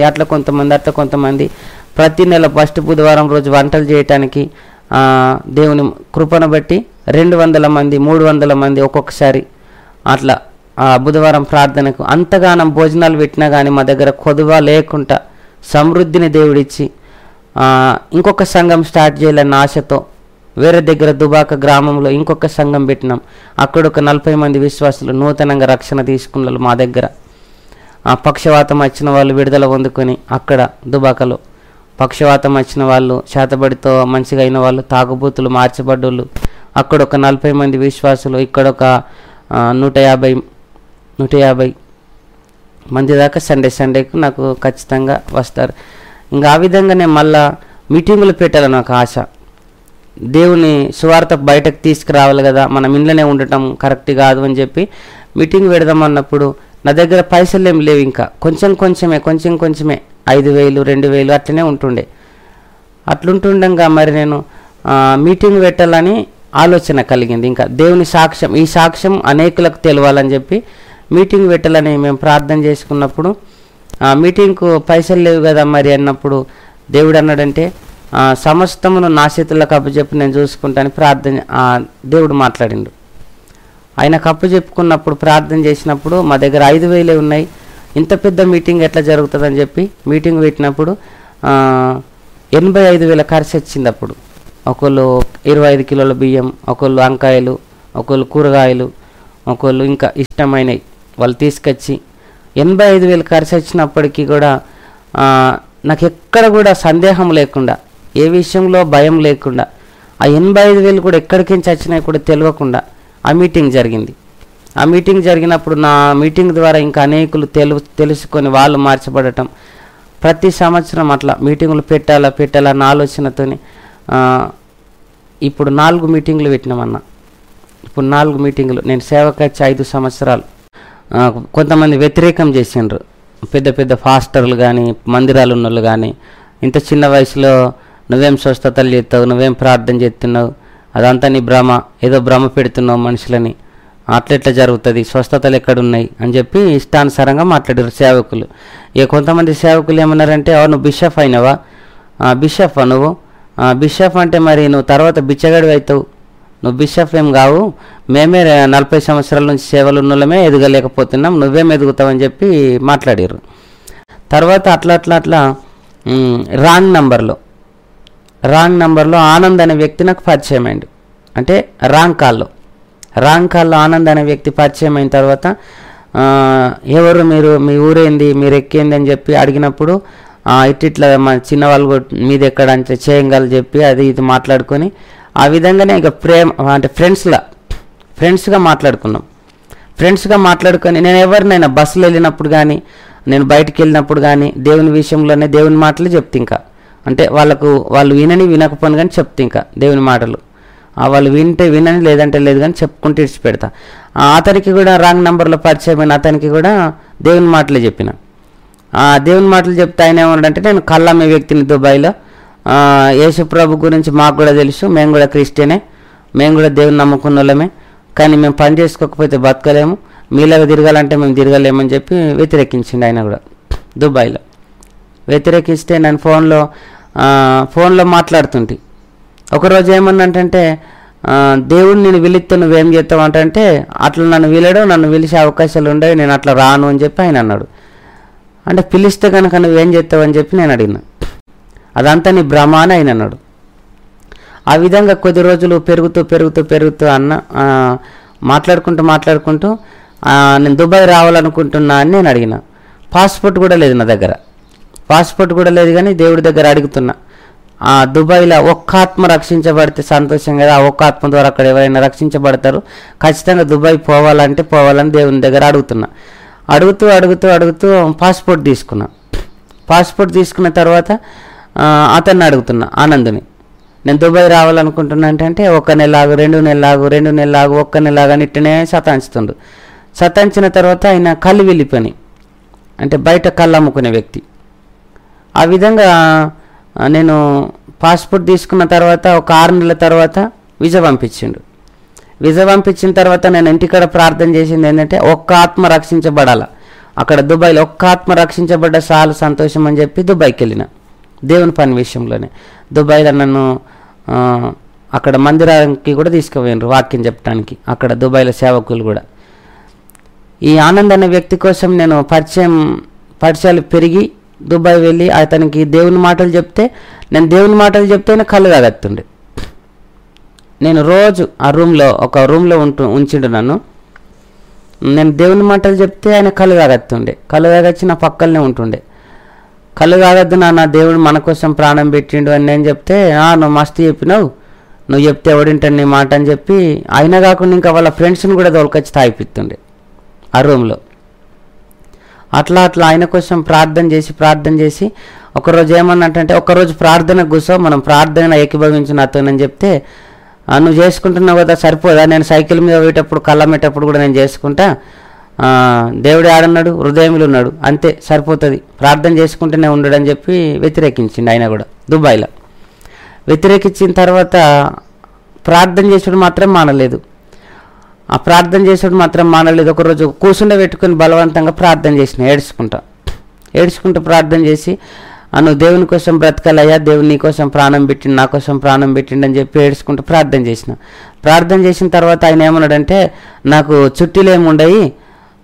కొంతమంది ప్రతి నెల ఫస్ట్ బుధవారం రోజు వంటలు చేయటానికి దేవుని కృపను బట్టి 200 మంది 300 మంది ఒక్కొక్కసారి అట్లా బుధవారం ప్రార్థనకు అంతగానం భోజనాలు పెట్టినా కానీ మా దగ్గర కొదువ లేకుండా సమృద్ధిని దేవుడిచ్చి ఇంకొక సంఘం స్టార్ట్ చేయాలన్న ఆశతో వేరే దగ్గర దుబాక గ్రామంలో ఇంకొక సంఘం పెట్టినాం. అక్కడ ఒక 40 మంది విశ్వాసులు నూతనంగా రక్షణ తీసుకున్నారు. మా దగ్గర పక్షవాతం వచ్చిన వాళ్ళు విడుదల పొందుకొని అక్కడ దుబాకలో పక్షవాతం వచ్చిన వాళ్ళు, చేతబడితో మంచిగా అయిన వాళ్ళు, తాగుబోతులు మార్చబడ్డోళ్ళు అక్కడ ఒక 40 మంది విశ్వాసులు, ఇక్కడ ఒక 150 మంది దాకా సండేకు నాకు ఖచ్చితంగా వస్తారు. ఇంకా ఆ విధంగానే మళ్ళా మీటింగులు పెట్టాలని నాకు ఆశ. దేవుని సువార్త బయటకు తీసుకురావాలి కదా, మనం ఇంట్లోనే ఉండటం కరెక్ట్ కాదు అని చెప్పి మీటింగ్ పెడదామన్నప్పుడు నా దగ్గర పైసలు ఏం లేవు, ఇంకా కొంచెమే 5,000 2,000 అట్లనే ఉంటుండే. అట్లుంటుండగా మరి నేను మీటింగ్ పెట్టాలని ఆలోచన కలిగింది. ఇంకా దేవుని సాక్ష్యం, ఈ సాక్ష్యం అనేకులకు తెలవాలని చెప్పి మీటింగ్ పెట్టాలని మేము ప్రార్థన చేసుకున్నప్పుడు మీటింగ్కు పైసలు లేవు కదా మరి అన్నప్పుడు దేవుడు అన్నాడంటే సమస్తమును నా చేతులకు అప్పచెప్పి నేను చూసుకుంటాను దేవుడు మాట్లాడిండు. ఆయన కప్పు చెప్పుకున్నప్పుడు ప్రార్థన చేసినప్పుడు మా దగ్గర 5,000 ఉన్నాయి. ఇంత పెద్ద మీటింగ్ ఎట్లా జరుగుతుందని చెప్పి మీటింగ్ పెట్టినప్పుడు 85,000 ఖర్చు వచ్చింది. అప్పుడు ఒకళ్ళు 25 కిలోల బియ్యం, ఒకళ్ళు వంకాయలు, ఒకళ్ళు కూరగాయలు, ఒకళ్ళు ఇంకా ఇష్టమైనవి వాళ్ళు తీసుకొచ్చి 85,000 ఖర్చు వచ్చినప్పటికీ కూడా నాకు ఎక్కడ కూడా సందేహం లేకుండా, ఏ విషయంలో భయం లేకుండా, ఆ 85,000 కూడా ఎక్కడికించి వచ్చినాయి కూడా తెలియకుండా ఆ మీటింగ్ జరిగింది. ఆ మీటింగ్ జరిగినప్పుడు నా మీటింగ్ ద్వారా ఇంకా అనేకులు తెలుసుకొని వాళ్ళు మార్చబడటం, ప్రతి సంవత్సరం అట్లా మీటింగులు పెట్టాలన్న ఆలోచనతోని ఇప్పుడు 4 మీటింగులు పెట్టినామన్నా. ఇప్పుడు 4 మీటింగులు. నేను సేవకు వచ్చి 5 సంవత్సరాలు. కొంతమంది వ్యతిరేకం చేసిండ్రు, పెద్ద పెద్ద ఫాస్టర్లు కానీ మందిరాలు ఉన్న వాళ్ళు కానీ, ఇంత చిన్న వయసులో నువ్వేం స్వస్థతలు చేస్తావు, నువ్వేం ప్రార్థన చేస్తున్నావు, అదంతా నీ భ్రమ, ఏదో భ్రమ పెడుతున్నావు మనుషులని, అట్లెట్లా జరుగుతుంది, స్వస్థతలు ఎక్కడున్నాయి అని చెప్పి ఇష్టానుసారంగా మాట్లాడారు సేవకులు. ఇక కొంతమంది సేవకులు ఏమన్నారంటే, నువ్వు బిషప్ అయినావా, బిషప్ నువ్వు, బిషప్ అంటే మరి నువ్వు తర్వాత బిచ్చగాడివి అవుతావు, నువ్వు బిషప్ ఏం కావు, మేమే 40 సంవత్సరాల నుంచి సేవలు ఉన్నోళ్ళమే ఎదగలేకపోతున్నాం, నువ్వేం ఎదుగుతావని చెప్పి మాట్లాడారు. తర్వాత అట్లా రాంగ్ నంబర్లో ఆనంద్ అనే వ్యక్తి నాకు పరిచయం అయింది. అంటే రాంగ్ కాల్లో ఆనంద్ అనే వ్యక్తి పరిచయం అయిన తర్వాత ఎవరు మీరు, మీ ఊరేంది, మీరు ఎక్కేంది అని చెప్పి అడిగినప్పుడు ఇట్లా మా చిన్నవాళ్ళు మీది ఎక్కడ అంటే చేయంగాలు చెప్పి అది ఇది మాట్లాడుకొని ఆ విధంగానే ఇక అంటే ఫ్రెండ్స్గా మాట్లాడుకున్నాం. ఫ్రెండ్స్గా మాట్లాడుకొని నేను ఎవరినైనా బస్సులో వెళ్ళినప్పుడు కానీ, నేను బయటికి వెళ్ళినప్పుడు కానీ దేవుని విషయంలోనే దేవుని మాటలు చెప్తే, ఇంకా అంటే వాళ్ళు వినకపోను కానీ చెప్తే, ఇంకా దేవుని మాటలు వాళ్ళు వినని లేదంటే లేదు కానీ చెప్పుకుంటూ ఇడిచిపెడతా. అతనికి కూడా రాంగ్ నెంబర్లో పరిచయమైన అతనికి కూడా దేవుని మాటలే చెప్పిన. దేవుని మాటలు చెప్తే ఆయన ఏమన్నాడంటే, నేను కళ్ళమ్మే వ్యక్తిని దుబాయ్లో, యేసు ప్రభు గురించి మాకు కూడా తెలుసు, మేము కూడా క్రిస్టియనే, మేము కూడా దేవుని నమ్ముకున్న వాళ్ళమే, కానీ మేము పని చేసుకోకపోతే బతకలేము, మీలాగా తిరగాలంటే మేము తిరగలేమని చెప్పి వ్యతిరేకించిండు ఆయన కూడా దుబాయ్లో. వ్యతిరేకిస్తే నేను ఫోన్లో మాట్లాడుతుంటే ఒకరోజు ఏమన్నంటే, దేవుడు నేను పిలిస్తే నువ్వేం చేస్తావు అంటే, అట్లా నన్ను పిలిచే అవకాశాలు ఉండవు, నేను అట్లా రాను అని చెప్పి ఆయన అన్నాడు. అంటే పిలిస్తే కనుక నువ్వేం చేస్తావు అని చెప్పి నేను అడిగిన. అదంతా నీ భ్రమ అని ఆయన అన్నాడు. ఆ విధంగా కొద్ది రోజులు పెరుగుతూ అన్న మాట్లాడుకుంటూ నేను దుబాయ్ రావాలనుకుంటున్నా అని నేను అడిగిన. పాస్పోర్ట్ కూడా లేదు నా దగ్గర, కానీ దేవుడి దగ్గర అడుగుతున్నా. దుబాయ్లో ఒక్క ఆత్మ రక్షించబడితే సంతోషం కదా, ఒక్క ఆత్మ ద్వారా అక్కడ ఎవరైనా రక్షించబడతారు, ఖచ్చితంగా దుబాయ్ పోవాలని దేవుని దగ్గర అడుగుతున్నా. అడుగుతూ పాస్పోర్ట్ తీసుకున్న తర్వాత అతన్ని అడుగుతున్నా, ఆనందుని, నేను దుబాయ్ రావాలనుకుంటున్నా అంటే 1 నెల ఆగు, 2 నెలలు ఆగు, 1 నెల ఆగు అని ఇట్టనే సతాంచుతుండు. సతాంచిన తర్వాత ఆయన కళ్ళు వెళ్ళిపోయి, అంటే బయట కళ్ళు అమ్ముకునే వ్యక్తి. ఆ విధంగా నేను పాస్పోర్ట్ తీసుకున్న తర్వాత ఒక 6 నెలల తర్వాత వీసా పంపించిండు. వీసా పంపించిన తర్వాత నేను ఇంటికాడ ప్రార్థన చేసింది ఏంటంటే, ఒక్క ఆత్మ రక్షించబడాల అక్కడ దుబాయ్లో, ఒక్క ఆత్మ రక్షించబడ్డ చాలా సంతోషం అని చెప్పి దుబాయ్కి వెళ్ళిన. దేవుని పని విషయంలోనే దుబాయ్లో నన్ను అక్కడ మందిరానికి కూడా తీసుకుపోయినారు వాక్యం చెప్పడానికి, అక్కడ దుబాయ్లో సేవకులు కూడా. ఈ ఆనంద్ అనే వ్యక్తి కోసం నేను పరిచయాలు పెరిగి దుబాయ్ వెళ్ళి అతనికి దేవుని మాటలు చెప్తే, నేను దేవుని మాటలు చెప్తేనే కళ్ళు తాగత్తుండే. నేను రోజు ఆ ఒక రూమ్లో ఉంచిండు నన్ను. నేను దేవుని మాటలు చెప్తే ఆయన కళ్ళు తాగత్తుండే, కళ్ళు తాగొచ్చి నా పక్కనే ఉంటుండే. కళ్ళు తాగద్దు నా దేవుడు మన కోసం ప్రాణం పెట్టిండు అని నేను చెప్తే, నువ్వు మస్తు చెప్పినావు, నువ్వు చెప్తే ఎవడింటాడు నీ మాట అని చెప్పి, అయినా కాకుండా ఇంకా వాళ్ళ ఫ్రెండ్స్ని కూడా తోలుకొచ్చి తాగిపిస్తుండే ఆ రూమ్లో. అట్లా ఆయన కోసం ప్రార్థన చేసి ఒకరోజు ఏమన్నట్టంటే, ఒకరోజు ప్రార్థన కూర్చో, మనం ప్రార్థన ఏకీభవించిన అతనని చెప్తే, నువ్వు చేసుకుంటున్నావు కదా సరిపోదా, నేను సైకిల్ మీద పోయేటప్పుడు కళ్ళమ్మేటప్పుడు కూడా నేను చేసుకుంటా, దేవుడు ఆడన్నాడు, హృదయంలో ఉన్నాడు, అంతే సరిపోతుంది, ప్రార్థన చేసుకుంటూనే ఉండడని చెప్పి వ్యతిరేకించిండు ఆయన కూడా దుబాయ్లో. వ్యతిరేకించిన తర్వాత ప్రార్థన చేసుడు మాత్రం మానలేదు. ఒకరోజు కూర్చుండబెట్టుకుని బలవంతంగా ప్రార్థన చేసిన, ఏడ్చుకుంటూ ప్రార్థన చేసి, నువ్వు దేవుని కోసం బ్రతకాలయ్యా, దేవుని నీ కోసం ప్రాణం పెట్టిండు, నా కోసం ప్రాణం పెట్టిండు అని చెప్పి ఏడ్చుకుంటూ ప్రార్థన చేసిన తర్వాత ఆయన ఏమన్నాడంటే, నాకు చుట్టీలు ఏముండయి,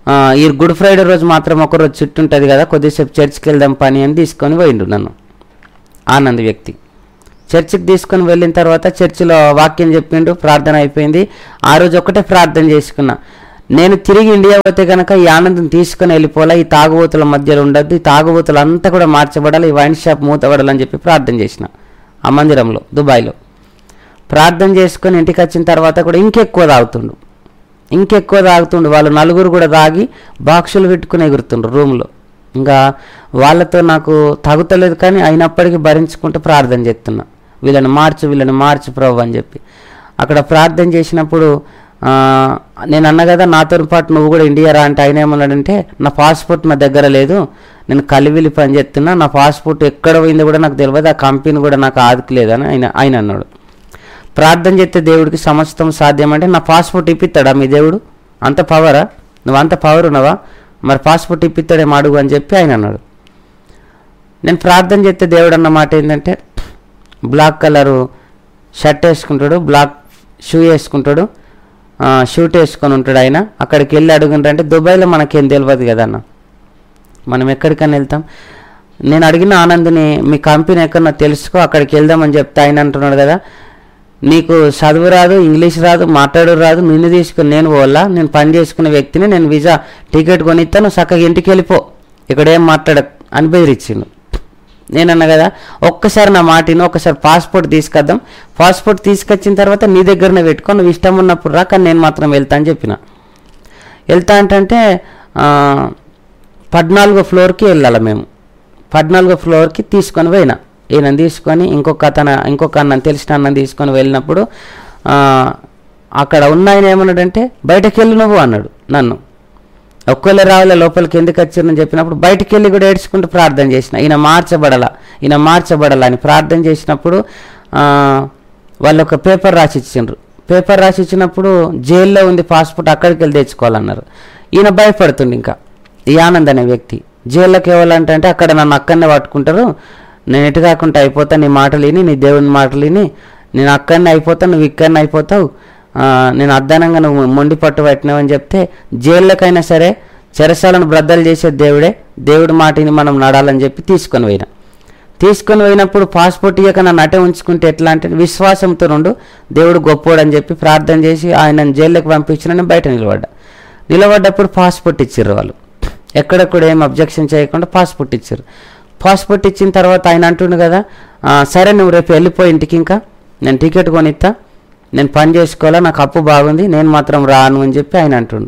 ఈ గుడ్ ఫ్రైడే రోజు మాత్రం ఒకరోజు చుట్టూ ఉంటుంది కదా, కొద్దిసేపు చర్చికి వెళ్దాం పని అని తీసుకొని పోయిండు నన్ను ఆనంద్ వ్యక్తి. చర్చికి తీసుకొని వెళ్ళిన తర్వాత చర్చిలో వాక్యం చెప్పిండు, ప్రార్థన అయిపోయింది. ఆ రోజు ఒకటే ప్రార్థన చేసుకున్నా, నేను తిరిగి ఇండియా పోతే కనుక ఈ ఆనందం తీసుకొని వెళ్ళిపోలే, ఈ తాగుబోతుల మధ్యలో ఉండద్దు, ఈ తాగుబోతులు అంతా కూడా మార్చబడాలి, ఈ వైన్ షాప్ మూతబడాలని చెప్పి ప్రార్థన చేసిన ఆ మందిరంలో దుబాయ్లో. ప్రార్థన చేసుకొని ఇంటికి వచ్చిన తర్వాత కూడా ఇంకెక్కువ తాగుతుండు. వాళ్ళు నలుగురు కూడా తాగి బాక్సులు పెట్టుకుని ఎగురుతుండ్రు రూమ్లో. ఇంకా వాళ్ళతో నాకు తాగుతలేదు, కానీ అయినప్పటికీ భరించుకుంటూ ప్రార్థన చేస్తున్నా, వీళ్ళని మార్చు ప్రభు అని చెప్పి. అక్కడ ప్రార్థన చేసినప్పుడు నేను అన్న కదా నాతో పాటు నువ్వు కూడా ఇండియా రా అంటే ఆయన ఏమన్నాడంటే, నా పాస్పోర్ట్ నా దగ్గర లేదు, నేను కలివిలి పని చేస్తున్నా, నా పాస్పోర్ట్ ఎక్కడ పోయిందో కూడా నాకు తెలియదు, ఆ కంపెనీ కూడా నాకు ఆదుకులేదని ఆయన అన్నాడు. ప్రార్థన చేస్తే దేవుడికి సమస్తం సాధ్యం అంటే, నా పాస్పోర్ట్ ఇప్పిస్తాడా మీ దేవుడు? అంత పవరా? నువ్వు అంత పవర్ ఉన్నావా? మరి పాస్పోర్ట్ ఇప్పిస్తాడేమో అడుగు అని చెప్పి ఆయన అన్నాడు. నేను ప్రార్థన చేస్తే దేవుడు అన్న మాట ఏంటంటే, బ్లాక్ కలరు షర్ట్ వేసుకుంటాడు, బ్లాక్ షూ వేసుకుంటాడు, షూట్ వేసుకొని ఉంటాడు ఆయన. అక్కడికి వెళ్ళి అడుగుంటారంటే, దుబాయ్లో మనకేం తెలియదు కదా అన్న, మనం ఎక్కడికైనా వెళ్తాం. నేను అడిగిన ఆనంద్ని, మీ కంపెనీ ఎక్కడన్నా తెలుసుకో, అక్కడికి వెళ్దామని చెప్తే ఆయన అంటున్నాడు కదా, నీకు చదువు రాదు, ఇంగ్లీష్ రాదు, మాట్లాడు రాదు, నిన్ను తీసుకుని నేను పోవాలా? నేను పని చేసుకునే వ్యక్తిని, నేను వీసా టికెట్ కొనిస్తాను, చక్కగా ఇంటికి వెళ్ళిపో, ఇక్కడేం మాట్లాడకు అని బెదిరించిండు. నేనన్నా కదా, ఒక్కసారి నా మాటిని, ఒక్కసారి పాస్పోర్ట్ తీసుకొద్దాం, పాస్పోర్ట్ తీసుకొచ్చిన తర్వాత నీ దగ్గరనే పెట్టుకో, నువ్వు ఇష్టం ఉన్నప్పుడు రా, కానీ నేను మాత్రం వెళ్తా అని చెప్పిన. వెళ్తా అంటే 14వ ఫ్లోర్కి వెళ్ళాలి మేము. 14వ ఫ్లోర్కి తీసుకొని పోయినా, ఈయనని తీసుకొని ఇంకొక అన్నని తెలిసిన అన్నని తీసుకొని వెళ్ళినప్పుడు అక్కడ ఉన్న ఆయన ఏమన్నాడంటే, బయటకు వెళ్ళి నువ్వు అన్నాడు నన్ను. ఒక్కళ్ళే రావాలే లోపలికి ఎందుకు వచ్చారని చెప్పినప్పుడు బయటికి వెళ్ళి కూడా ఏడ్చుకుంటూ ప్రార్థన చేసిన, ఈయన మార్చబడాలా అని ప్రార్థన చేసినప్పుడు వాళ్ళు ఒక పేపర్ రాసిచ్చిండ్రు. పేపర్ రాసిచ్చినప్పుడు జైల్లో ఉంది పాస్పోర్ట్, అక్కడికి వెళ్ళి తెచ్చుకోవాలన్నారు. ఈయన భయపడుతుండే. ఇంకా ఈ ఆనంద్ అనే వ్యక్తి జైల్లోకి ఇవ్వాలంటే అక్కడ నన్ను అక్కడనే పట్టుకుంటారు, నేను ఎటు కాకుండా అయిపోతా, నీ మాటలు విని, నీ దేవుని మాటలు విని నేను అక్కడనే అయిపోతాను, నువ్వు ఇక్కడనే అయిపోతావు, నేను అద్దానంగా నువ్వు మొండి పట్టు పట్టినావు అని చెప్తే, జైల్లోకైనా సరే చెరసాలను బ్రద్దలు చేసే దేవుడి మాటని మనం నడాలని చెప్పి తీసుకొని పోయినప్పుడు పాస్పోర్ట్ ఇయ్యక నన్ను అటే ఉంచుకుంటే ఎట్లా అంటే, విశ్వాసంతో నుండు, దేవుడు గొప్పోడని చెప్పి ప్రార్థన చేసి ఆయన జైల్లోకి పంపించిన బయట నిలబడ్డప్పుడు పాస్పోర్ట్ ఇచ్చారు వాళ్ళు. ఎక్కడ కూడా ఏం అబ్జెక్షన్ చేయకుండా పాస్పోర్ట్ ఇచ్చారు. పాస్పోర్ట్ ఇచ్చిన తర్వాత ఆయన అంటుండు కదా, సరే నువ్వు రేపు వెళ్ళిపోయి ఇంటికి, ఇంకా నేను టికెట్ కొనిస్తా, నేను పని చేసుకోవాలా, నాకు అప్పు బాగుంది, నేను మాత్రం రాను అని చెప్పి ఆయన అంటుండు.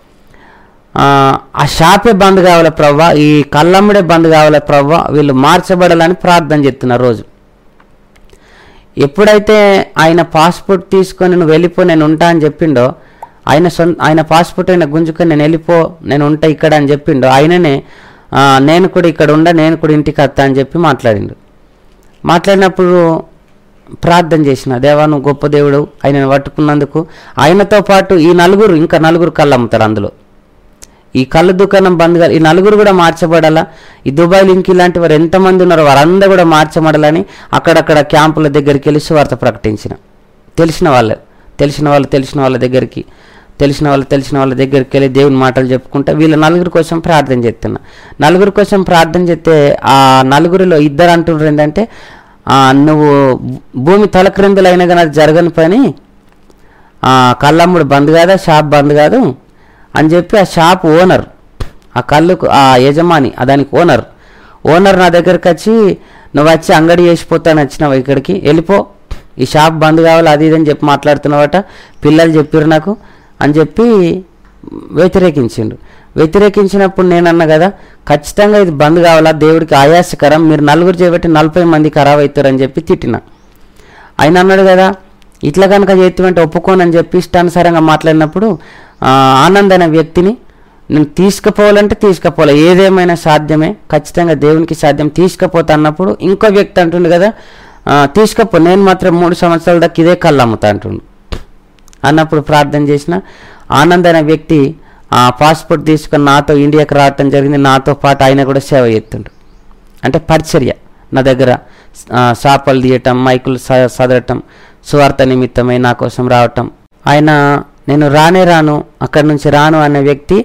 ఆ షాపే బంద్ కావాలి ప్రవ్వా, ఈ కళ్ళమ్మడే బంద్ కావాలి ప్రవ్వా, వీళ్ళు మార్చబడాలని ప్రార్థన చేస్తున్నారు రోజు. ఎప్పుడైతే ఆయన పాస్పోర్ట్ తీసుకొని నువ్వు వెళ్ళిపో, నేను ఉంటా అని చెప్పిండో, ఆయన పాస్పోర్ట్ అయినా గుంజుకొని నేను ఉంటా ఇక్కడ అని చెప్పిండో, ఆయననే నేను కూడా ఇక్కడ నేను కూడా ఇంటికి వస్తా అని చెప్పి మాట్లాడినప్పుడు ప్రార్థన చేసిన, దేవా నువ్వు గొప్ప దేవుడు, ఆయనను పట్టుకున్నందుకు. ఆయనతో పాటు ఇంకా నలుగురు కళ్ళు అమ్ముతారు అందులో, ఈ కళ్ళు దుకాణం బంద్ కాదు, ఈ నలుగురు కూడా మార్చబడాలా. ఈ దుబాయ్లో ఇంక ఇలాంటి వారు ఎంతమంది ఉన్నారో వారందరూ కూడా మార్చబడాలని అక్కడక్కడ క్యాంపుల దగ్గరికి వెళ్ళి సువార్త ప్రకటించిన. తెలిసిన వాళ్ళ దగ్గరికి వెళ్ళి దేవుని మాటలు చెప్పుకుంటా వీళ్ళ నలుగురి కోసం ప్రార్థన చేస్తున్నా. నలుగురి కోసం ప్రార్థన చేస్తే ఆ నలుగురిలో ఇద్దరు అంటున్నారు ఏంటంటే, నువ్వు భూమి తలక్రిందులైనా కానీ అది జరగని పని, కళ్ళమ్ముడు బంద్ కాదా, షాప్ బంద్ కాదు అని చెప్పి ఆ షాప్ ఓనర్, ఆ కళ్ళుకు ఆ యజమాని, దానికి ఓనర్ నా దగ్గరికి వచ్చి, నువ్వు వచ్చి అంగడి చేసిపోతాను వచ్చినావు, ఇక్కడికి వెళ్ళిపో, ఈ షాప్ బంద్ కావాలి అది ఇదని చెప్పి మాట్లాడుతున్నావట, పిల్లలు చెప్పారు నాకు అని చెప్పి వ్యతిరేకించినప్పుడు నేనన్నా కదా, ఖచ్చితంగా ఇది బంద్ కావాలా, దేవుడికి ఆయాసకరం, మీరు నలుగురు చేయబట్టి 40 మంది ఖరాబ్ అవుతారని చెప్పి తిట్టిన. ఆయన అన్నాడు కదా, ఇట్లా కనుక చేతివంటే ఒప్పుకోనని చెప్పి ఇష్టానుసారంగా మాట్లాడినప్పుడు ఆనంద్ అనే వ్యక్తిని నేను తీసుకుపోవాలి, ఏదేమైనా సాధ్యమే, ఖచ్చితంగా దేవునికి సాధ్యం, తీసుకుపోతా అన్నప్పుడు ఇంకో వ్యక్తి అంటుండు కదా, తీసుకపో, నేను మాత్రం 3 సంవత్సరాల దాకా ఇదే కళ్ళు అమ్ముతా అంటుండు. అన్నప్పుడు ప్రార్థన చేసిన ఆనంద్ అనే వ్యక్తి పాస్పోర్ట్ తీసుకొని నాతో ఇండియాకి రావటం జరిగింది. నాతో పాటు ఆయన కూడా సేవ చేస్తుండు, అంటే పరిచర్య, నా దగ్గర షాపులు తీయటం, మైకులు సదరటం, సువార్త నిమిత్తమై నా కోసం రావటం. ఆయన నేను రాను అక్కడి నుంచి రాను అనే వ్యక్తి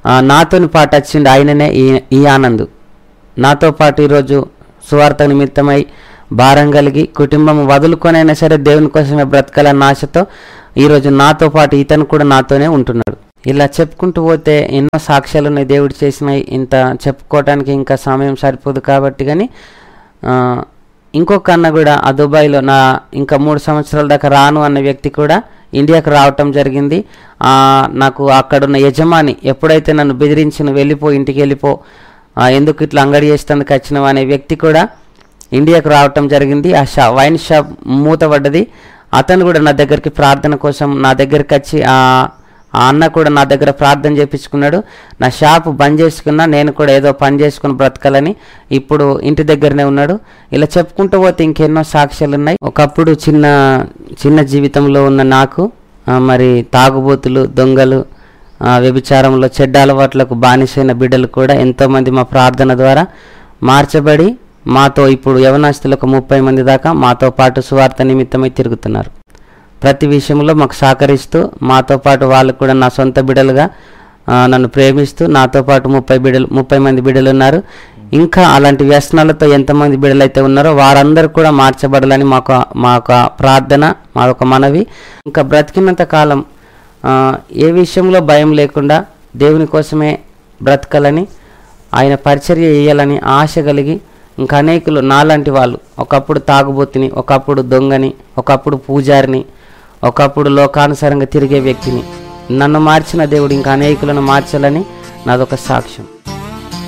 నాతోని పాటు వచ్చిండు ఆయననే ఈ ఆనంద్. నాతో పాటు ఈరోజు సువార్త నిమిత్తమై భారం కలిగి కుటుంబం వదులుకొనైనా సరే దేవుని కోసమే బ్రతకాలన్న ఆశతో ఈరోజు నాతో పాటు ఇతను కూడా నాతోనే ఉంటున్నాడు. ఇలా చెప్పుకుంటూ పోతే ఎన్నో సాక్ష్యాలు ఉన్నాయి దేవుడు చేసినాయి. ఇంత చెప్పుకోవడానికి ఇంకా సమయం సరిపోదు కాబట్టి. కానీ ఇంకొక అన్న కూడా ఆ దుబాయ్లో ఇంకా 3 సంవత్సరాల దాకా రాను అన్న వ్యక్తి కూడా ఇండియాకు రావటం జరిగింది. నాకు అక్కడున్న యజమాని ఎప్పుడైతే నన్ను బెదిరించి నువ్వు వెళ్ళిపో, ఇంటికి వెళ్ళిపో, ఎందుకు ఇట్లా అంగడి చేసేందుకు వచ్చినావు అనే వ్యక్తి కూడా ఇండియాకు రావటం జరిగింది. ఆ వైన్ షాప్ మూతపడ్డది. అతను కూడా నా దగ్గరికి ప్రార్థన కోసం నా దగ్గరికి వచ్చి ఆ అన్న కూడా నా దగ్గర ప్రార్థన చేయించుకున్నాడు. నా షాపు బంద్ చేసుకున్నా, నేను కూడా ఏదో పని చేసుకుని బ్రతకాలని ఇప్పుడు ఇంటి దగ్గరనే ఉన్నాడు. ఇలా చెప్పుకుంటూ పోతే ఇంకెన్నో సాక్ష్యాలు ఉన్నాయి. ఒకప్పుడు చిన్న జీవితంలో ఉన్న నాకు మరి తాగుబోతులు, దొంగలు, వ్యభిచారంలో చెడ్డ అలవాట్లకు బానిసైన బిడ్డలు కూడా ఎంతోమంది మా ప్రార్థన ద్వారా మార్చబడి మాతో ఇప్పుడు యవనస్తులకు 30 మంది దాకా మాతో పాటు సువార్త నిమిత్తమై తిరుగుతున్నారు. ప్రతి విషయంలో మాకు సహకరిస్తూ మాతో పాటు వాళ్ళు కూడా నా సొంత బిడ్డలుగా నన్ను ప్రేమిస్తూ నాతో పాటు 30 మంది బిడ్డలు ఉన్నారు. ఇంకా అలాంటి వ్యసనాలతో ఎంతమంది బిడ్డలు అయితే ఉన్నారో వారందరూ కూడా మార్చబడాలని మాకు ప్రార్థన, మాకు మనవి. ఇంకా బ్రతికినంత కాలం ఏ విషయంలో భయం లేకుండా దేవుని కోసమే బ్రతకాలని, ఆయన పరిచర్య చేయాలని ఆశ కలిగి ఇంకా అనేకులు నాలాంటి వాళ్ళు, ఒకప్పుడు తాగుబోతుని, ఒకప్పుడు దొంగని, ఒకప్పుడు పూజారిని, ఒకప్పుడు లోకానుసారంగా తిరిగే వ్యక్తిని నన్ను మార్చిన దేవుడు ఇంకా అనేకులను మార్చాలని నాదొక సాక్ష్యం.